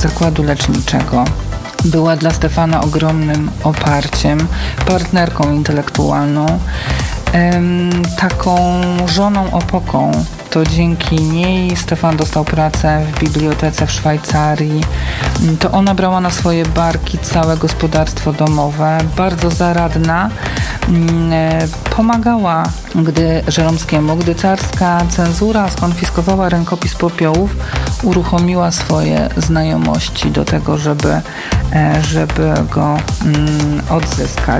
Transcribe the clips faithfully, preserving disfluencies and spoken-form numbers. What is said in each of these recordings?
zakładu leczniczego. Była dla Stefana ogromnym oparciem, partnerką intelektualną, taką żoną opoką. To dzięki niej Stefan dostał pracę w bibliotece w Szwajcarii. To ona brała na swoje barki całe gospodarstwo domowe, bardzo zaradna. Pomagała gdy Żeromskiemu, gdy carska cenzura skonfiskowała rękopis popiołów, uruchomiła swoje znajomości do tego, żeby, żeby go odzyskać.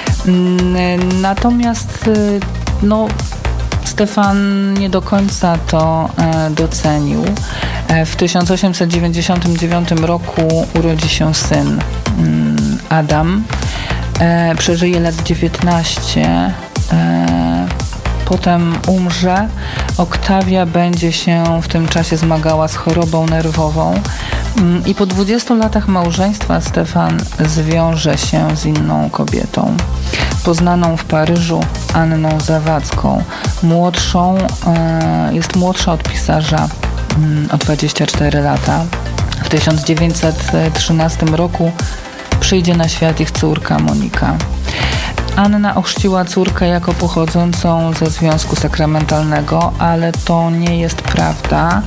Natomiast no, Stefan nie do końca to e, docenił. E, w tysiąc osiemset dziewięćdziesiątym dziewiątym roku urodzi się syn mm, Adam. E, przeżyje lat dziewiętnaście. E, potem umrze. Oktawia będzie się w tym czasie zmagała z chorobą nerwową. Mm, I po dwudziestu latach małżeństwa Stefan zwiąże się z inną kobietą, poznaną w Paryżu Anną Zawadzką. Młodszą, e, jest młodsza od pisarza mm, o dwadzieścia cztery lata. W tysiąc dziewięćset trzynastym roku przyjdzie na świat ich córka Monika. Anna ochrzciła córkę jako pochodzącą ze związku sakramentalnego, ale to nie jest prawda.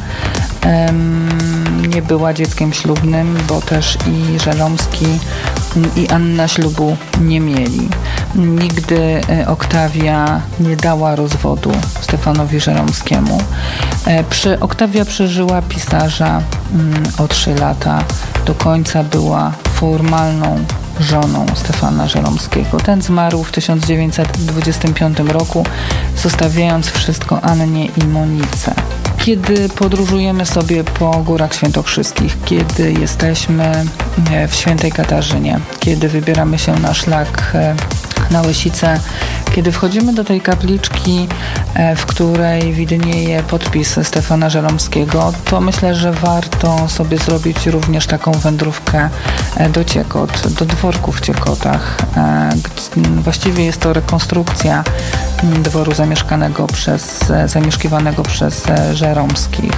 Um, nie była dzieckiem ślubnym, bo też i Żeromski i Anna ślubu nie mieli. Nigdy Oktawia nie dała rozwodu Stefanowi Żeromskiemu. Przy, Oktawia przeżyła pisarza um, o trzy lata. Do końca była formalną żoną Stefana Żeromskiego. Ten zmarł w tysiąc dziewięćset dwudziestym piątym roku, zostawiając wszystko Annie i Monice. Kiedy podróżujemy sobie po Górach Świętokrzyskich, kiedy jesteśmy w Świętej Katarzynie, kiedy wybieramy się na szlak na Łysicę, kiedy wchodzimy do tej kapliczki, w której widnieje podpis Stefana Żeromskiego, to myślę, że warto sobie zrobić również taką wędrówkę do Ciekot, do dworku w Ciekotach. Właściwie jest to rekonstrukcja dworu zamieszkanego przez, zamieszkiwanego przez Żeromskich.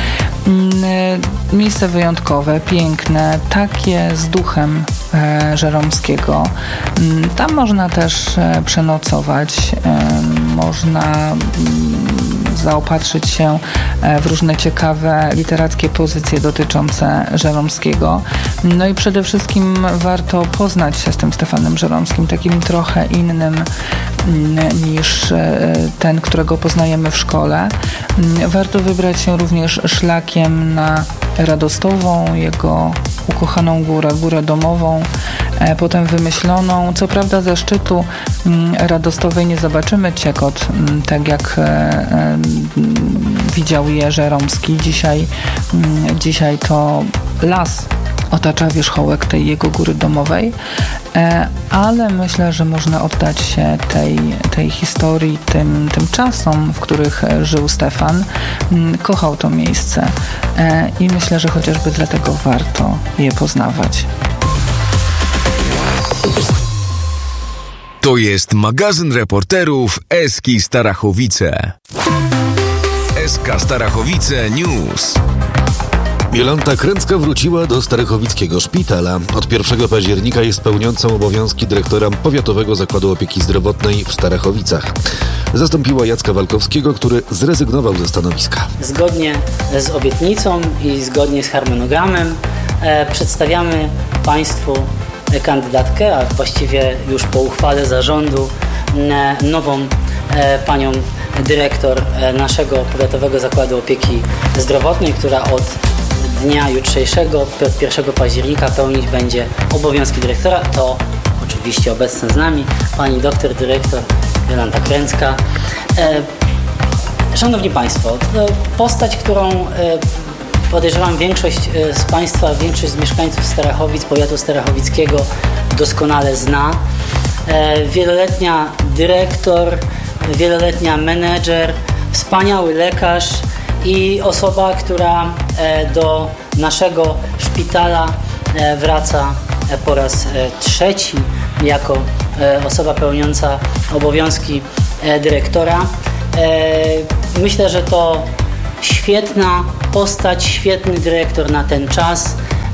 Miejsce wyjątkowe, piękne, takie z duchem e, Żeromskiego. Tam można też e, przenocować, e, można m, zaopatrzyć się e, w różne ciekawe literackie pozycje dotyczące Żeromskiego. No i przede wszystkim warto poznać się z tym Stefanem Żeromskim, takim trochę innym m, niż e, ten, którego poznajemy w szkole. Warto wybrać się również szlakiem na Radostową, jego ukochaną górę, górę domową, e, potem wymyśloną. Co prawda ze szczytu m, Radostowej nie zobaczymy Ciekot, m, tak jak e, e, widział je Żeromski. Dzisiaj, m, dzisiaj to las otacza wierzchołek tej jego góry domowej, e, ale myślę, że można oddać się tej, tej historii, tym, tym czasom, w których żył Stefan. M, kochał to miejsce e, i myślę, że chociażby dlatego warto je poznawać. To jest magazyn reporterów Eski Starachowice. Eska Starachowice News. Jolanta Kręcka wróciła do Starachowickiego Szpitala. Od pierwszego października jest pełniącą obowiązki dyrektora Powiatowego Zakładu Opieki Zdrowotnej w Starachowicach. Zastąpiła Jacka Walkowskiego, który zrezygnował ze stanowiska. Zgodnie z obietnicą i zgodnie z harmonogramem e, przedstawiamy Państwu kandydatkę, a właściwie już po uchwale zarządu e, nową e, panią dyrektor e, naszego Powiatowego Zakładu Opieki Zdrowotnej, która od dnia jutrzejszego, pierwszego października, pełnić będzie obowiązki dyrektora. To oczywiście obecna z nami pani doktor dyrektor Jolanta Kręcka. E, Szanowni Państwo, postać, którą e, podejrzewam większość z Państwa, większość z mieszkańców Starachowic, powiatu starachowickiego doskonale zna. E, wieloletnia dyrektor, wieloletnia menedżer, wspaniały lekarz i osoba, która do naszego szpitala wraca po raz trzeci jako osoba pełniąca obowiązki dyrektora. Myślę, że to świetna postać, świetny dyrektor na ten czas.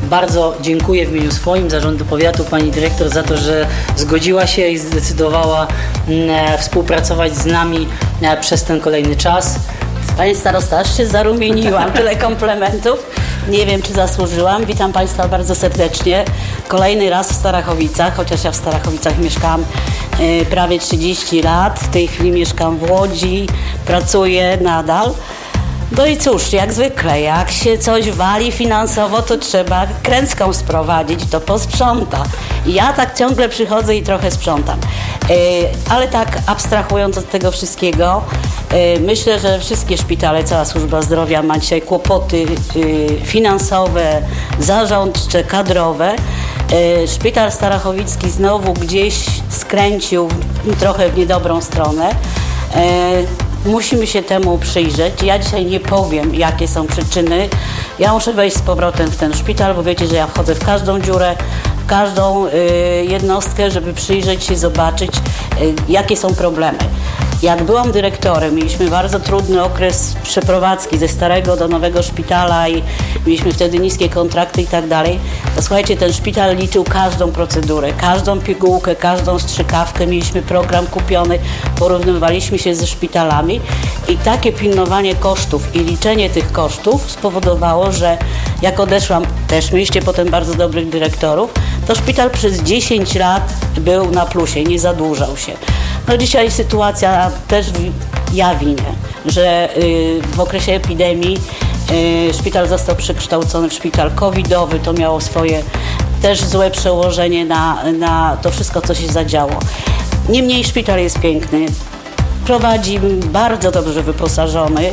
bardzo dziękuję w imieniu swoim Zarządu Powiatu pani dyrektor za to, że zgodziła się i zdecydowała e, współpracować z nami e, przez ten kolejny czas. Pani starosta, aż się zarumieniłam, tyle komplementów. Nie wiem, czy zasłużyłam. Witam Państwa bardzo serdecznie. Kolejny raz w Starachowicach, chociaż ja w Starachowicach mieszkam y, prawie trzydzieści lat. W tej chwili mieszkam w Łodzi, pracuję nadal. No i cóż, jak zwykle, jak się coś wali finansowo, to trzeba kręcką sprowadzić, to posprząta. I ja tak ciągle przychodzę i trochę sprzątam. Yy, ale tak abstrahując od tego wszystkiego, yy, myślę, że wszystkie szpitale, cała służba zdrowia ma dzisiaj kłopoty yy, finansowe, zarządcze, kadrowe. Yy, szpital starachowicki znowu gdzieś skręcił trochę w niedobrą stronę. Yy, Musimy się temu przyjrzeć. Ja dzisiaj nie powiem, jakie są przyczyny. Ja muszę wejść z powrotem w ten szpital, bo wiecie, że ja wchodzę w każdą dziurę, w każdą y, jednostkę, żeby przyjrzeć się, zobaczyć, y, jakie są problemy. Jak byłam dyrektorem, mieliśmy bardzo trudny okres przeprowadzki ze starego do nowego szpitala i mieliśmy wtedy niskie kontrakty i tak dalej, to słuchajcie, ten szpital liczył każdą procedurę, każdą pigułkę, każdą strzykawkę, mieliśmy program kupiony, porównywaliśmy się ze szpitalami i takie pilnowanie kosztów i liczenie tych kosztów spowodowało, że jak odeszłam, też mieliście potem bardzo dobrych dyrektorów, to szpital przez dziesięć lat był na plusie, nie zadłużał się. No dzisiaj sytuacja też ja winię, że w okresie epidemii szpital został przekształcony w szpital covidowy, to miało swoje też złe przełożenie na, na to wszystko, co się zadziało. Niemniej szpital jest piękny, prowadzi bardzo dobrze wyposażony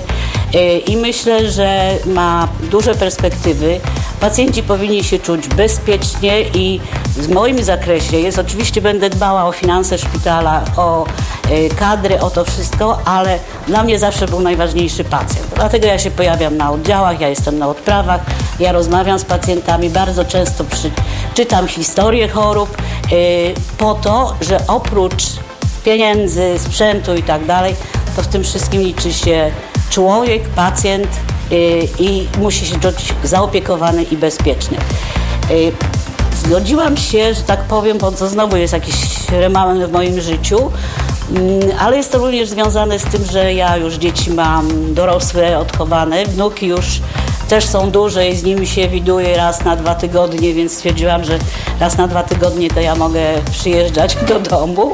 i myślę, że ma duże perspektywy. Pacjenci powinni się czuć bezpiecznie i w moim zakresie jest, oczywiście będę dbała o finanse szpitala, o kadry, o to wszystko, ale dla mnie zawsze był najważniejszy pacjent. Dlatego ja się pojawiam na oddziałach, ja jestem na odprawach, ja rozmawiam z pacjentami, bardzo często przy, czytam historię chorób yy, po to, że oprócz pieniędzy, sprzętu i tak dalej, to w tym wszystkim liczy się człowiek, pacjent yy, i musi się czuć zaopiekowany i bezpieczny. Yy, Zgodziłam się, że tak powiem, bo to znowu jest jakiś remanent w moim życiu, ale jest to również związane z tym, że ja już dzieci mam dorosłe, odchowane, wnuki już też są duże i z nimi się widuję raz na dwa tygodnie, więc stwierdziłam, że raz na dwa tygodnie to ja mogę przyjeżdżać do domu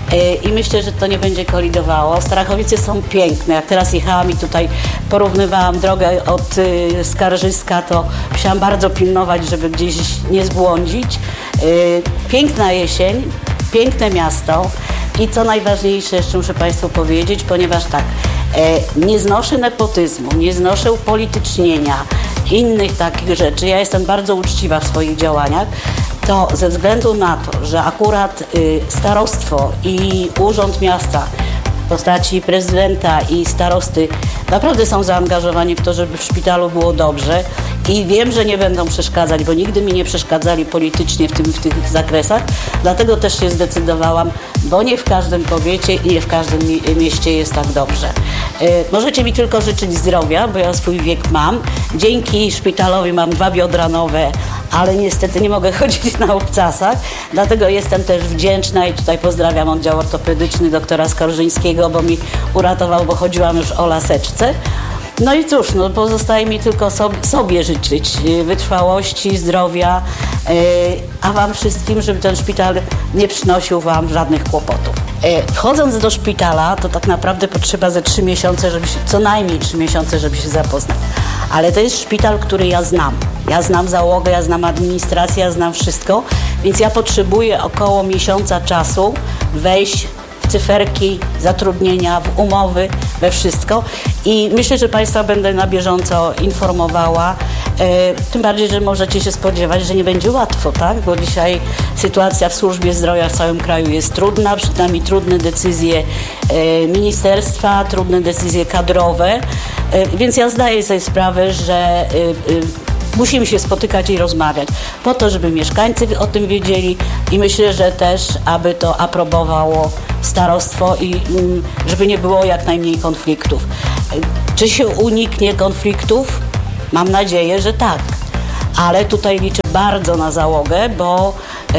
i myślę, że to nie będzie kolidowało. Starachowice są piękne. Jak teraz jechałam i tutaj porównywałam drogę od Skarżyska, to musiałam bardzo pilnować, żeby gdzieś nie zbłądzić. Piękna jesień, piękne miasto i co najważniejsze, jeszcze muszę Państwu powiedzieć, ponieważ tak, nie znoszę nepotyzmu, nie znoszę upolitycznienia, innych takich rzeczy. Ja jestem bardzo uczciwa w swoich działaniach. To ze względu na to, że akurat y, starostwo i urząd miasta w postaci prezydenta i starosty naprawdę są zaangażowani w to, żeby w szpitalu było dobrze i wiem, że nie będą przeszkadzać, bo nigdy mi nie przeszkadzali politycznie w, tym, w tych zakresach, dlatego też się zdecydowałam, bo nie w każdym powiecie i nie w każdym mi mieście jest tak dobrze. Yy, możecie mi tylko życzyć zdrowia, bo ja swój wiek mam. Dzięki szpitalowi mam dwa biodra nowe, ale niestety nie mogę chodzić na obcasach, dlatego jestem też wdzięczna i tutaj pozdrawiam oddział ortopedyczny doktora Skorżyńskiego, bo mi uratował, bo chodziłam już o laseczce. No i cóż, no pozostaje mi tylko sobie, sobie życzyć wytrwałości, zdrowia, yy, a Wam wszystkim, żeby ten szpital nie przynosił Wam żadnych kłopotów. Yy, wchodząc do szpitala, to tak naprawdę potrzeba ze trzy miesiące, żeby się, co najmniej trzy miesiące, żeby się zapoznać. Ale to jest szpital, który ja znam. Ja znam załogę, ja znam administrację, ja znam wszystko, więc ja potrzebuję około miesiąca czasu wejść w cyferki, zatrudnienia, w umowy, we wszystko i myślę, że Państwa będę na bieżąco informowała, e, tym bardziej, że możecie się spodziewać, że nie będzie łatwo, tak? Bo dzisiaj sytuacja w służbie zdrowia w całym kraju jest trudna, przynajmniej trudne decyzje e, ministerstwa, trudne decyzje kadrowe, e, więc ja zdaję sobie sprawę, że e, e, musimy się spotykać i rozmawiać po to, żeby mieszkańcy o tym wiedzieli i myślę, że też, aby to aprobowało starostwo i żeby nie było jak najmniej konfliktów. Czy się uniknie konfliktów? Mam nadzieję, że tak. ale tutaj liczę bardzo na załogę, bo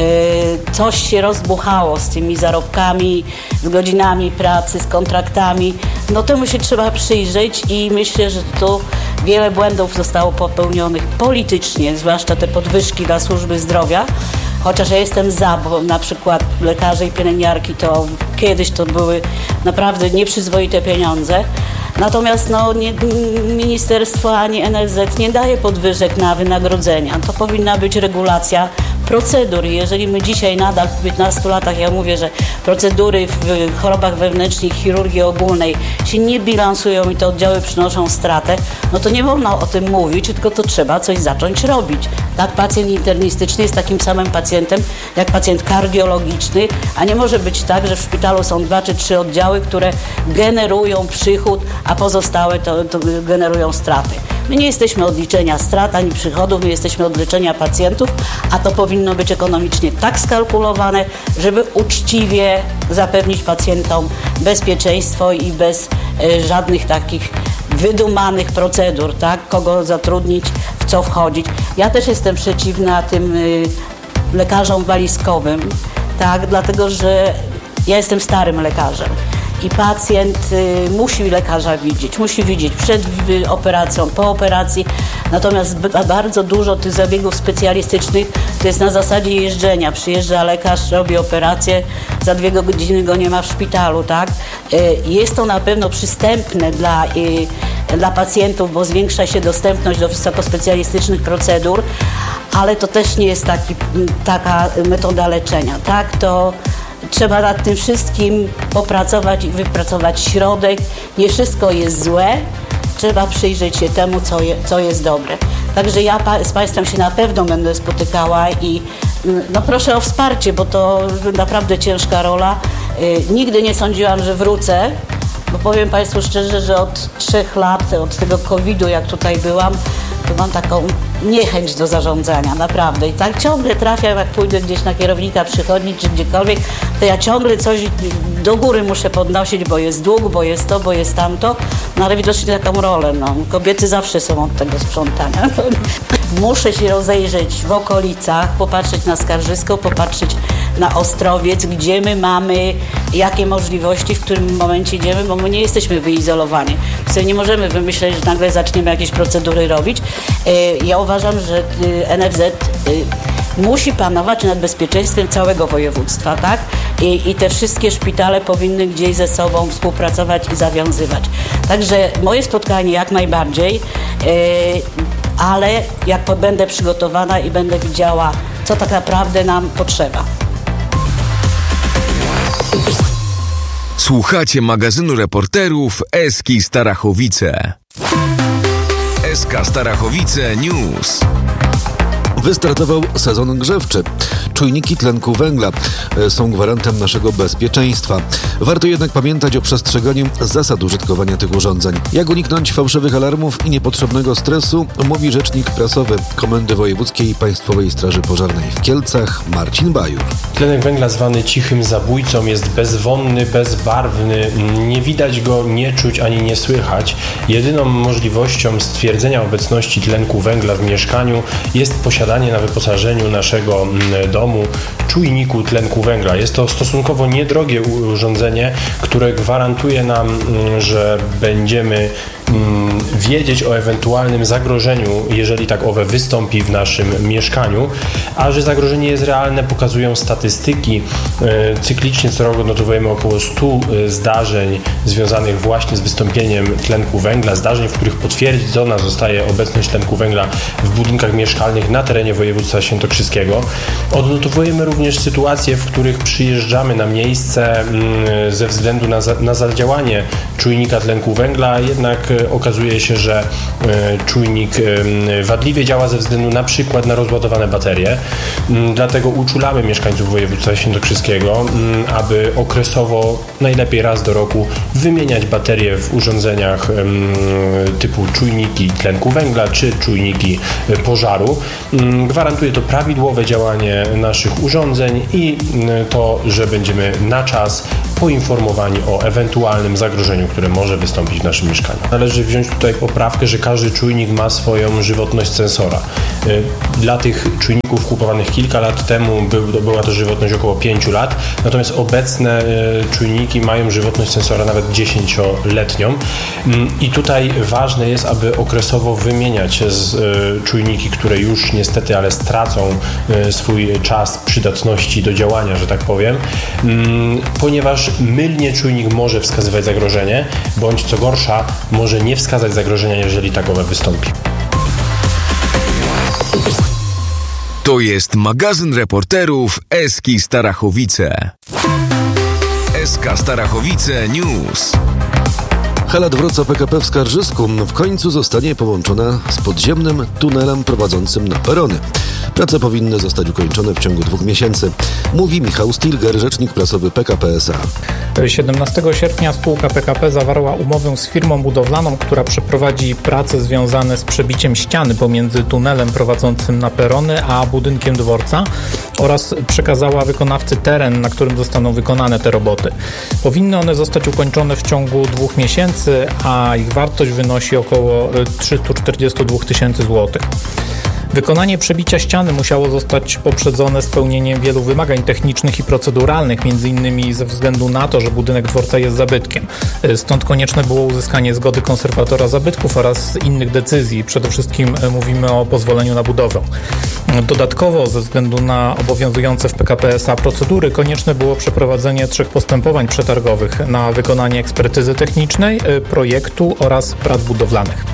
y, coś się rozbuchało z tymi zarobkami, z godzinami pracy, z kontraktami. No temu się trzeba przyjrzeć i myślę, że tu wiele błędów zostało popełnionych politycznie, zwłaszcza te podwyżki dla służby zdrowia. Chociaż ja jestem za, bo na przykład lekarze i pielęgniarki to kiedyś to były naprawdę nieprzyzwoite pieniądze. Natomiast no, nie, ministerstwo ani N F Z nie daje podwyżek na wynagrodzenia. To powinna być regulacja procedur. Jeżeli my dzisiaj nadal w piętnastu latach, ja mówię, że procedury w chorobach wewnętrznych, chirurgii ogólnej się nie bilansują i te oddziały przynoszą stratę, no to nie wolno o tym mówić, tylko to trzeba coś zacząć robić. Tak, pacjent internistyczny jest takim samym pacjentem jak pacjent kardiologiczny, a nie może być tak, że w szpitalu są dwa czy trzy oddziały, które generują przychód, a pozostałe to, to generują straty. My nie jesteśmy od liczenia strat ani przychodów, my jesteśmy od leczenia pacjentów, a to powinno być ekonomicznie tak skalkulowane, żeby uczciwie zapewnić pacjentom bezpieczeństwo i bez y, żadnych takich wydumanych procedur, tak? Kogo zatrudnić, w co wchodzić. Ja też jestem przeciwna tym y, lekarzom walizkowym, tak? Dlatego że ja jestem starym lekarzem. I pacjent y, musi lekarza widzieć, musi widzieć przed y, operacją, po operacji. Natomiast b- bardzo dużo tych zabiegów specjalistycznych to jest na zasadzie jeżdżenia. Przyjeżdża lekarz, robi operację, za dwie godziny go nie ma w szpitalu, tak? Y, jest to na pewno przystępne dla, y, dla pacjentów, bo zwiększa się dostępność do wysokospecjalistycznych procedur, ale to też nie jest taki, taka metoda leczenia, tak? To trzeba nad tym wszystkim popracować i wypracować środek. Nie wszystko jest złe, trzeba przyjrzeć się temu, co, je, co jest dobre. Także ja pa, z Państwem się na pewno będę spotykała i no proszę o wsparcie, bo to naprawdę ciężka rola. Y, nigdy nie sądziłam, że wrócę, bo powiem Państwu szczerze, że od trzech lat, od tego kowida, jak tutaj byłam, to mam taką niechęć do zarządzania, naprawdę. I tak ciągle trafiam, jak pójdę gdzieś na kierownika przychodni czy gdziekolwiek, to ja ciągle coś do góry muszę podnosić, bo jest dług, bo jest to, bo jest tamto. No ale widocznie taką rolę, no. Kobiety zawsze są od tego sprzątania. Muszę się rozejrzeć w okolicach, popatrzeć na Skarżysko, popatrzeć na Ostrowiec, gdzie my mamy, jakie możliwości, w którym momencie idziemy, bo my nie jesteśmy wyizolowani. Sobie nie możemy wymyśleć, że nagle zaczniemy jakieś procedury robić. Ja uważam, że N F Z musi panować nad bezpieczeństwem całego województwa, tak? I, i te wszystkie szpitale powinny gdzieś ze sobą współpracować i zawiązywać. Także moje spotkanie jak najbardziej, yy, ale jak będę przygotowana i będę widziała, co tak naprawdę nam potrzeba. Słuchacie magazynu reporterów Eski Starachowice. S K Starachowice News. Wystartował sezon grzewczy. Czujniki tlenku węgla są gwarantem naszego bezpieczeństwa. Warto jednak pamiętać o przestrzeganiu zasad użytkowania tych urządzeń. Jak uniknąć fałszywych alarmów i niepotrzebnego stresu, mówi rzecznik prasowy Komendy Wojewódzkiej Państwowej Straży Pożarnej w Kielcach Marcin Bajur. Tlenek węgla zwany cichym zabójcą jest bezwonny, bezbarwny, nie widać go, nie czuć ani nie słychać. Jedyną możliwością stwierdzenia obecności tlenku węgla w mieszkaniu jest posiadanie na wyposażeniu naszego domu czujniku tlenku węgla. Jest to stosunkowo niedrogie urządzenie, które gwarantuje nam, że będziemy wiedzieć o ewentualnym zagrożeniu, jeżeli tak owe wystąpi w naszym mieszkaniu, a że zagrożenie jest realne, pokazują statystyki. Cyklicznie co roku notowujemy około stu zdarzeń związanych właśnie z wystąpieniem tlenku węgla, zdarzeń, w których potwierdzona zostaje obecność tlenku węgla w budynkach mieszkalnych na terenie województwa świętokrzyskiego. Odnotowujemy również sytuacje, w których przyjeżdżamy na miejsce ze względu na, za, na zadziałanie czujnika tlenku węgla, jednak okazuje się, że czujnik wadliwie działa ze względu na przykład na rozładowane baterie. Dlatego uczulamy mieszkańców województwa świętokrzyskiego, aby okresowo, najlepiej raz do roku, wymieniać baterie w urządzeniach typu czujniki tlenku węgla czy czujniki pożaru. Gwarantuje to prawidłowe działanie naszych urządzeń i to, że będziemy na czas poinformowani o ewentualnym zagrożeniu, które może wystąpić w naszym mieszkaniu. Należy wziąć tutaj tutaj poprawkę, że każdy czujnik ma swoją żywotność sensora. Dla tych czujników kupowanych kilka lat temu był, była to żywotność około pięciu lat, natomiast obecne czujniki mają żywotność sensora nawet dziesięcioletnią i tutaj ważne jest, aby okresowo wymieniać z czujniki, które już niestety, ale stracą swój czas przydatności do działania, że tak powiem, ponieważ mylnie czujnik może wskazywać zagrożenie, bądź co gorsza, może nie wskazać zagrożenia, jeżeli takowe wystąpi. To jest magazyn reporterów Eski Starachowice. Eska Starachowice News. Hala dworca P K P w Skarżysku w końcu zostanie połączona z podziemnym tunelem prowadzącym na perony. Prace powinny zostać ukończone w ciągu dwóch miesięcy, mówi Michał Stilger, rzecznik prasowy P K P S A. siedemnastego sierpnia spółka P K P zawarła umowę z firmą budowlaną, która przeprowadzi prace związane z przebiciem ściany pomiędzy tunelem prowadzącym na perony a budynkiem dworca oraz przekazała wykonawcy teren, na którym zostaną wykonane te roboty. Powinny one zostać ukończone w ciągu dwóch miesięcy, a ich wartość wynosi około trzysta czterdzieści dwa tysięcy złotych. Wykonanie przebicia ściany musiało zostać poprzedzone spełnieniem wielu wymagań technicznych i proceduralnych, między innymi ze względu na to, że budynek dworca jest zabytkiem. Stąd konieczne było uzyskanie zgody konserwatora zabytków oraz innych decyzji. Przede wszystkim mówimy o pozwoleniu na budowę. Dodatkowo, ze względu na obowiązujące w P K P S A procedury, konieczne było przeprowadzenie trzech postępowań przetargowych na wykonanie ekspertyzy technicznej, projektu oraz prac budowlanych.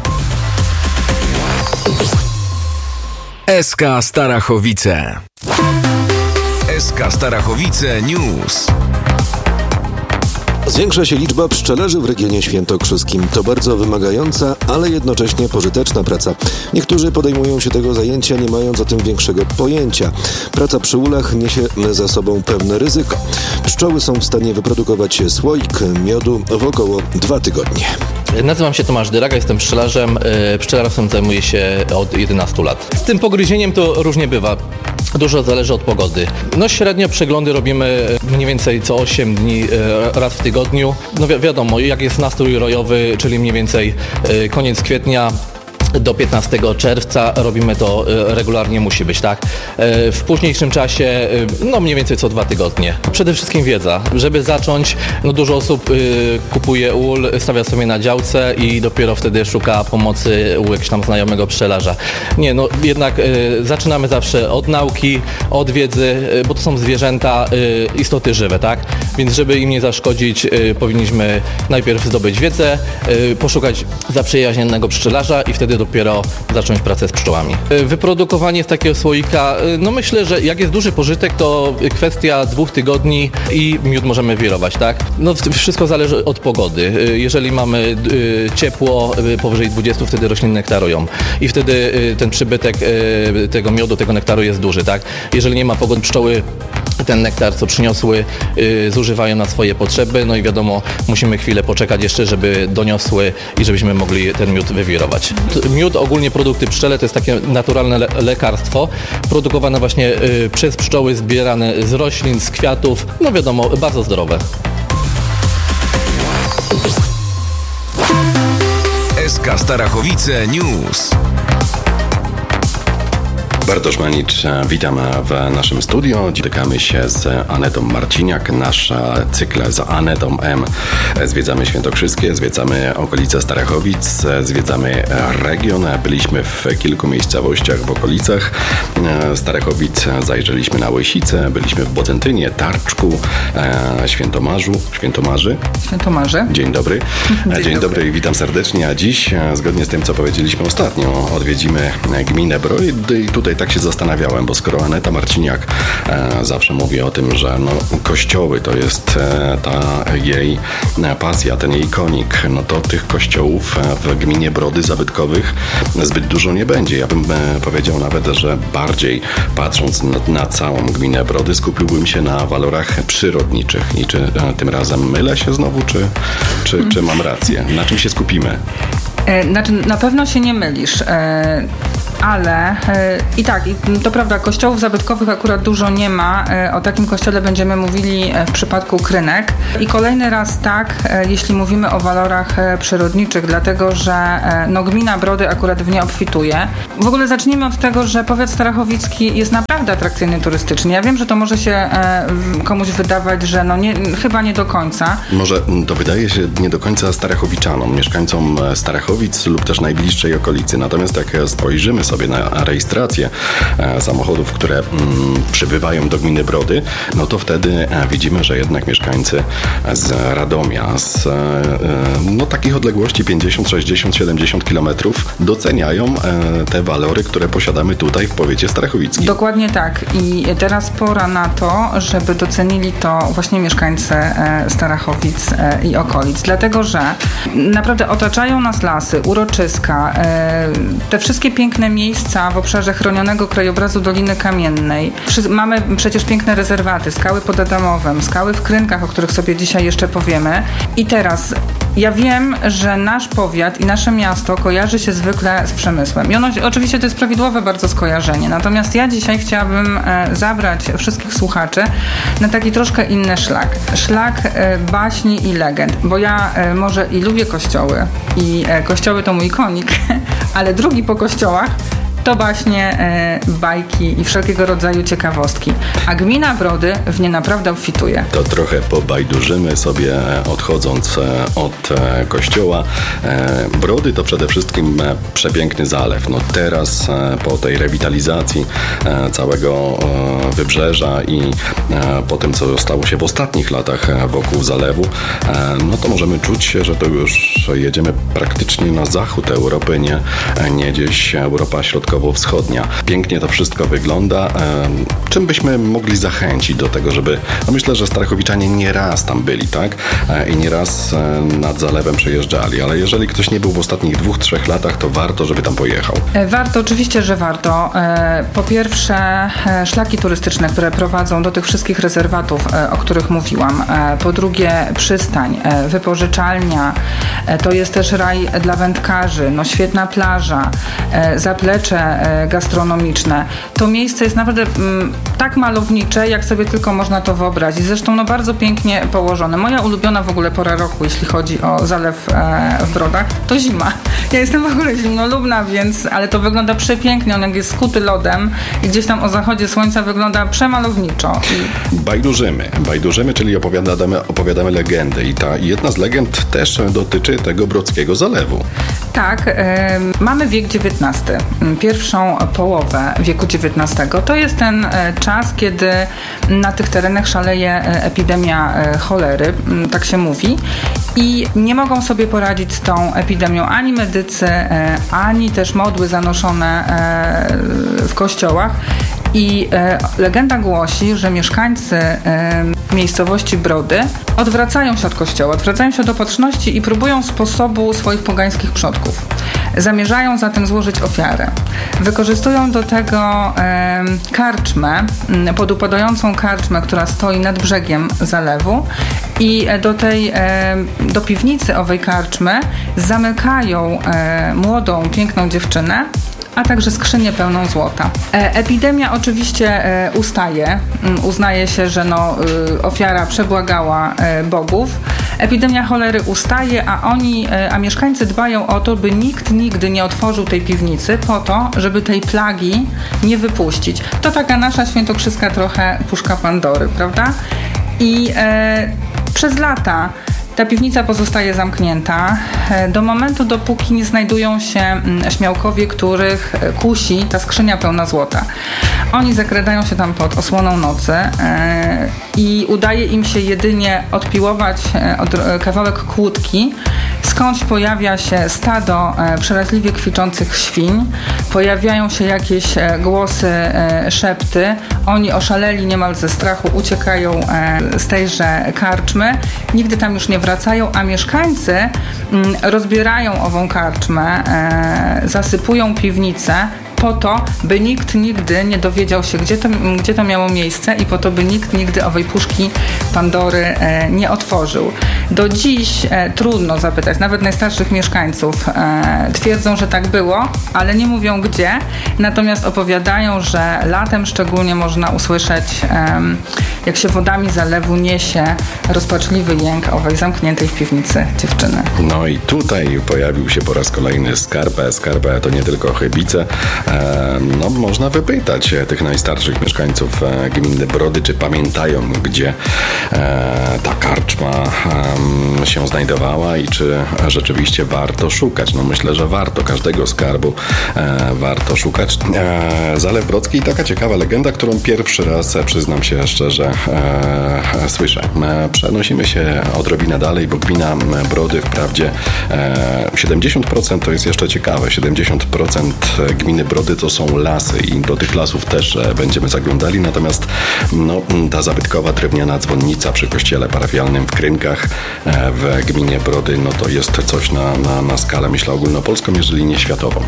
Eska Starachowice. Eska Starachowice News. Zwiększa się liczba pszczelarzy w regionie świętokrzyskim. To bardzo wymagająca, ale jednocześnie pożyteczna praca. Niektórzy podejmują się tego zajęcia, nie mając o tym większego pojęcia. Praca przy ulach niesie za sobą pewne ryzyko. Pszczoły są w stanie wyprodukować słoik miodu w około dwa tygodnie. Nazywam się Tomasz Dyraga, jestem pszczelarzem. Pszczelarstwem zajmuję się od jedenastu lat. Z tym pogryzieniem to różnie bywa. Dużo zależy od pogody. No średnio przeglądy robimy mniej więcej co osiem dni, raz w tygodniu. No wi- wiadomo, jak jest nastrój rojowy, czyli mniej więcej koniec kwietnia do piętnastego czerwca robimy to regularnie, musi być, tak? W późniejszym czasie, no mniej więcej co dwa tygodnie. Przede wszystkim wiedza. Żeby zacząć, no dużo osób kupuje ul, stawia sobie na działce i dopiero wtedy szuka pomocy u jakiegoś tam znajomego pszczelarza. Nie, no jednak zaczynamy zawsze od nauki, od wiedzy, bo to są zwierzęta, istoty żywe, tak? Więc żeby im nie zaszkodzić, powinniśmy najpierw zdobyć wiedzę, poszukać zaprzyjaźnionego pszczelarza i wtedy dopiero zacząć pracę z pszczołami. Wyprodukowanie z takiego słoika, no myślę, że jak jest duży pożytek, to kwestia dwóch tygodni i miód możemy wirować, tak? No wszystko zależy od pogody. Jeżeli mamy ciepło powyżej dwudziestu, wtedy rośliny nektarują i wtedy ten przybytek tego miodu, tego nektaru jest duży, tak? Jeżeli nie ma pogody, pszczoły ten nektar, co przyniosły, zużywają na swoje potrzeby, no i wiadomo, musimy chwilę poczekać jeszcze, żeby doniosły i żebyśmy mogli ten miód wywirować. Miód, ogólnie produkty pszczele, to jest takie naturalne le- lekarstwo, produkowane właśnie y, przez pszczoły, zbierane z roślin, z kwiatów, no wiadomo, bardzo zdrowe. Eska Starachowice News. Bartosz Manicz, witam w naszym studio. Spotykamy się z Anetą Marciniak. Nasz cykl z Anetą M. Zwiedzamy Świętokrzyskie, zwiedzamy okolice Starachowic, zwiedzamy region. Byliśmy w kilku miejscowościach w okolicach Starachowic. Zajrzeliśmy na Łysicę, byliśmy w Bodzentynie, Tarczku, Świętomarzu, Świętomarzy. Świętomarze. Dzień dobry. Dzień, Dzień dobry i witam serdecznie. A dziś, zgodnie z tym, co powiedzieliśmy ostatnio, odwiedzimy gminę Brody i tutaj tak się zastanawiałem, bo skoro Aneta Marciniak e, zawsze mówi o tym, że no, kościoły to jest e, ta jej pasja, ten jej konik, no to tych kościołów w gminie Brody zabytkowych zbyt dużo nie będzie. Ja bym e, powiedział nawet, że bardziej patrząc na, na całą gminę Brody skupiłbym się na walorach przyrodniczych. I czy e, tym razem mylę się znowu, czy, czy, czy mam rację? Na czym się skupimy? E, znaczy, na pewno się nie mylisz. E... ale i tak, i to prawda, kościołów zabytkowych akurat dużo nie ma. O takim kościele będziemy mówili w przypadku Krynek. I kolejny raz tak, jeśli mówimy o walorach przyrodniczych, dlatego że no, gmina Brody akurat w nie obfituje. W ogóle zacznijmy od tego, że powiat starachowicki jest naprawdę atrakcyjny turystycznie. Ja wiem, że to może się komuś wydawać, że no nie, chyba nie do końca. Może to wydaje się nie do końca starachowiczanom, mieszkańcom Starachowic lub też najbliższej okolicy. Natomiast jak spojrzymy sobie na rejestrację samochodów, które mm, przybywają do gminy Brody, no to wtedy widzimy, że jednak mieszkańcy z Radomia, z no, takich odległości pięćdziesiąt, sześćdziesiąt, siedemdziesiąt kilometrów doceniają te walory, które posiadamy tutaj w powiecie starachowickim. Dokładnie tak. I teraz pora na to, żeby docenili to właśnie mieszkańcy Starachowic i okolic. Dlatego, że naprawdę otaczają nas lasy, uroczyska, te wszystkie piękne miejsca w obszarze chronionego krajobrazu Doliny Kamiennej. Mamy przecież piękne rezerwaty, skały pod Adamowem, skały w Krynkach, o których sobie dzisiaj jeszcze powiemy. I teraz ja wiem, że nasz powiat i nasze miasto kojarzy się zwykle z przemysłem. I ono, oczywiście to jest prawidłowe bardzo skojarzenie. Natomiast ja dzisiaj chciałabym e, zabrać wszystkich słuchaczy na taki troszkę inny szlak. Szlak e, baśni i legend. Bo ja e, może i lubię kościoły i e, kościoły to mój konik, ale drugi po kościołach to baśnie, e, bajki i wszelkiego rodzaju ciekawostki. A gmina Brody w nie naprawdę obfituje. To trochę pobajdurzymy sobie, odchodząc od kościoła. Brody to przede wszystkim przepiękny zalew. No teraz po tej rewitalizacji całego wybrzeża i po tym, co stało się w ostatnich latach wokół zalewu, no to możemy czuć się, że to już jedziemy praktycznie na zachód Europy, nie, nie gdzieś Europa Środkowo-Wschodnia. Pięknie to wszystko wygląda. Czym byśmy mogli zachęcić do tego, żeby... No myślę, że Starachowiczanie nie raz tam byli, tak? I nie raz nad zalewem przejeżdżali, ale jeżeli ktoś nie był w ostatnich dwóch, trzech latach, to warto, żeby tam pojechał. Warto, oczywiście, że warto. Po pierwsze, szlaki turystyczne, które prowadzą do tych wszystkich rezerwatów, o których mówiłam. Po drugie, przystań, wypożyczalnia. To jest też raj dla wędkarzy, no świetna plaża, zaplecze gastronomiczne. To miejsce jest naprawdę m, tak malownicze, jak sobie tylko można to wyobrazić. Zresztą no bardzo pięknie położone. Moja ulubiona w ogóle pora roku, jeśli chodzi o zalew e, w Brodach, to zima. Ja jestem w ogóle zimnolubna, więc, ale to wygląda przepięknie. On jak jest skuty lodem i gdzieś tam o zachodzie słońca wygląda przemalowniczo. I... Bajdurzymy. Bajdurzymy, czyli opowiadamy, opowiadamy legendy. I ta jedna z legend też dotyczy tego brodzkiego zalewu. Tak. E, mamy wiek dziewiętnasty. Pierwszą połowę wieku dziewiętnastego. To jest ten e, czas, kiedy na tych terenach szaleje e, epidemia e, cholery, m, tak się mówi. I nie mogą sobie poradzić z tą epidemią ani medycy, e, ani też modły zanoszone e, w kościołach. I e, legenda głosi, że mieszkańcy e, miejscowości Brody odwracają się od kościoła, odwracają się do pobożności i próbują sposobu swoich pogańskich przodków. Zamierzają zatem złożyć ofiarę. Wykorzystują do tego e, karczmę, podupadającą karczmę, która stoi nad brzegiem zalewu i do tej, e, do piwnicy owej karczmy zamykają e, młodą, piękną dziewczynę, a także skrzynię pełną złota. E, epidemia oczywiście e, ustaje. Uznaje się, że no, y, ofiara przebłagała e, bogów. Epidemia cholery ustaje, a oni, e, a mieszkańcy dbają o to, by nikt nigdy nie otworzył tej piwnicy po to, żeby tej plagi nie wypuścić. To taka nasza świętokrzyska trochę puszka Pandory, prawda? I e, przez lata ta piwnica pozostaje zamknięta do momentu, dopóki nie znajdują się śmiałkowie, których kusi ta skrzynia pełna złota. Oni zakradają się tam pod osłoną nocy i udaje im się jedynie odpiłować kawałek kłódki, skądś pojawia się stado przeraźliwie kwiczących świń, pojawiają się jakieś głosy, szepty. Oni oszaleli niemal ze strachu, uciekają z tejże karczmy. Nigdy tam już nie wracają, a mieszkańcy rozbierają ową karczmę, zasypują piwnicę, po to, by nikt nigdy nie dowiedział się, gdzie to, gdzie to miało miejsce i po to, by nikt nigdy owej puszki Pandory e, nie otworzył. Do dziś e, trudno zapytać, nawet najstarszych mieszkańców e, twierdzą, że tak było, ale nie mówią gdzie, natomiast opowiadają, że latem szczególnie można usłyszeć, e, jak się wodami zalewu niesie rozpaczliwy jęk owej zamkniętej w piwnicy dziewczyny. No i tutaj pojawił się po raz kolejny skarb. Skarb to nie tylko Chybice. E, no można wypytać tych najstarszych mieszkańców e, gminy Brody, czy pamiętają, gdzie e, ta karczma e, się znajdowała i czy rzeczywiście warto szukać. No myślę, że warto każdego skarbu e, warto szukać. E, Zalew Brodzki, taka ciekawa legenda, którą pierwszy raz, przyznam się szczerze, e, słyszę. E, przenosimy się odrobinę dalej, bo gmina Brody wprawdzie e, siedemdziesiąt procent to jest jeszcze ciekawe, siedemdziesiąt procent gminy Brody to są lasy i do tych lasów też e, będziemy zaglądali, natomiast no, ta zabytkowa drewniana dzwonnica przy kościele parafialnym w Krynkach e, w gminie Brody, no to jest coś na, na, na skalę, myślę, ogólnopolską, jeżeli nie światową.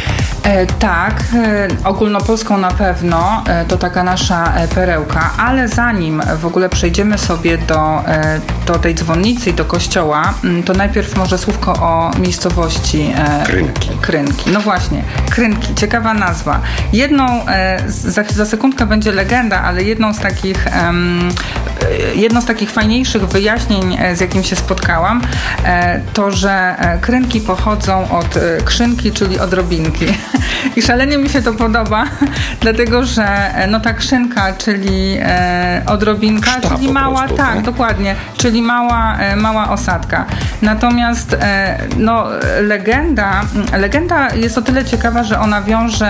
E, tak, e, ogólnopolską na pewno, e, to taka nasza e, perełka, ale zanim w ogóle przejdziemy sobie do, e, do tej dzwonnicy i do kościoła, m, to najpierw może słówko o miejscowości e, Krynki. Krynki. No właśnie, Krynki, ciekawa nazwa. Jedną, e, za, za sekundkę będzie legenda, ale jedną z takich em, jedno z takich fajniejszych wyjaśnień, z jakim się spotkałam, e, to, że e, Krynki pochodzą od e, krzynki, czyli odrobinki. I szalenie mi się to podoba, dlatego że e, no ta krzynka, czyli e, odrobinka, Szta czyli mała, prostu, tak, tak, dokładnie, czyli mała, e, mała osadka. Natomiast e, no, legenda, legenda jest o tyle ciekawa, że ona wiąże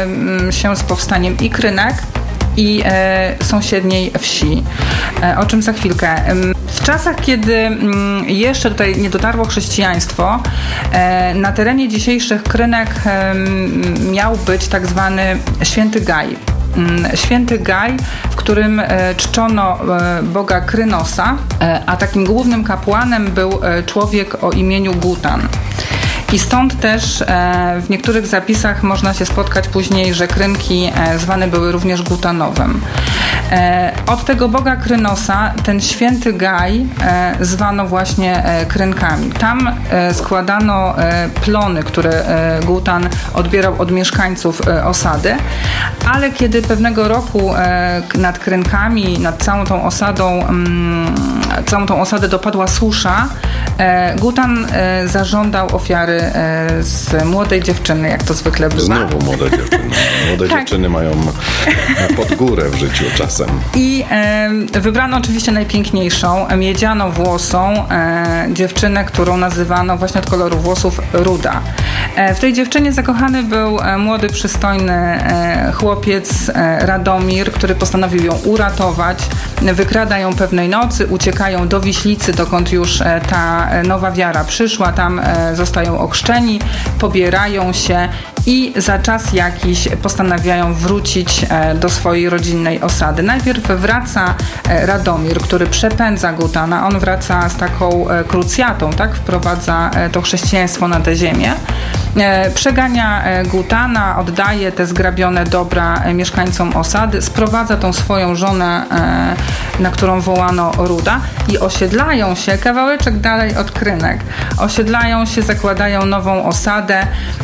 e, się z powstaniem i Krynek, i e, sąsiedniej wsi, e, o czym za chwilkę. W czasach, kiedy m, jeszcze tutaj nie dotarło chrześcijaństwo, e, na terenie dzisiejszych Krynek e, miał być tak zwany Święty Gaj. Święty Gaj, w którym e, czczono e, boga Krynosa, e, a takim głównym kapłanem był e, człowiek o imieniu Gutan. I stąd też e, w niektórych zapisach można się spotkać później, że Krynki e, zwane były również Gutanowem. E, od tego boga Krynosa ten święty Gaj e, zwano właśnie e, Krynkami. Tam e, składano e, plony, które e, Gutan odbierał od mieszkańców e, osady, ale kiedy pewnego roku e, nad Krynkami, nad całą tą osadą, mm, całą tą osadę dopadła susza, e, Gutan e, zażądał ofiary z młodej dziewczyny, jak to zwykle bywa. Znowu młode dziewczyny. Młode tak. dziewczyny mają pod górę w życiu czasem. I e, wybrano oczywiście najpiękniejszą, miedziano-włosą e, dziewczynę, którą nazywano właśnie od koloru włosów Ruda. E, w tej dziewczynie zakochany był e, młody, przystojny e, chłopiec e, Radomir, który postanowił ją uratować. Wykrada ją pewnej nocy, uciekają do Wiślicy, dokąd już e, ta nowa wiara przyszła. Tam e, zostają ochrzczeni, pobierają się i za czas jakiś postanawiają wrócić do swojej rodzinnej osady. Najpierw wraca Radomir, który przepędza Gutana. On wraca z taką krucjatą, tak? Wprowadza to chrześcijaństwo na tę ziemię. Przegania Gutana, oddaje te zgrabione dobra mieszkańcom osady, sprowadza tą swoją żonę, na którą wołano Ruda, i osiedlają się kawałeczek dalej od Krynek. Osiedlają się, zakładają nową osadę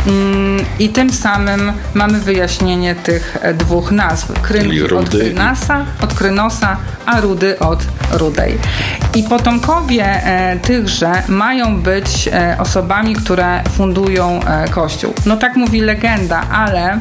i tym samym mamy wyjaśnienie tych dwóch nazw. Krynki od Krynasa, od Krynosa, a Rudy od Rudej. I potomkowie e, tychże mają być e, osobami, które fundują e, kościół. No tak mówi legenda, ale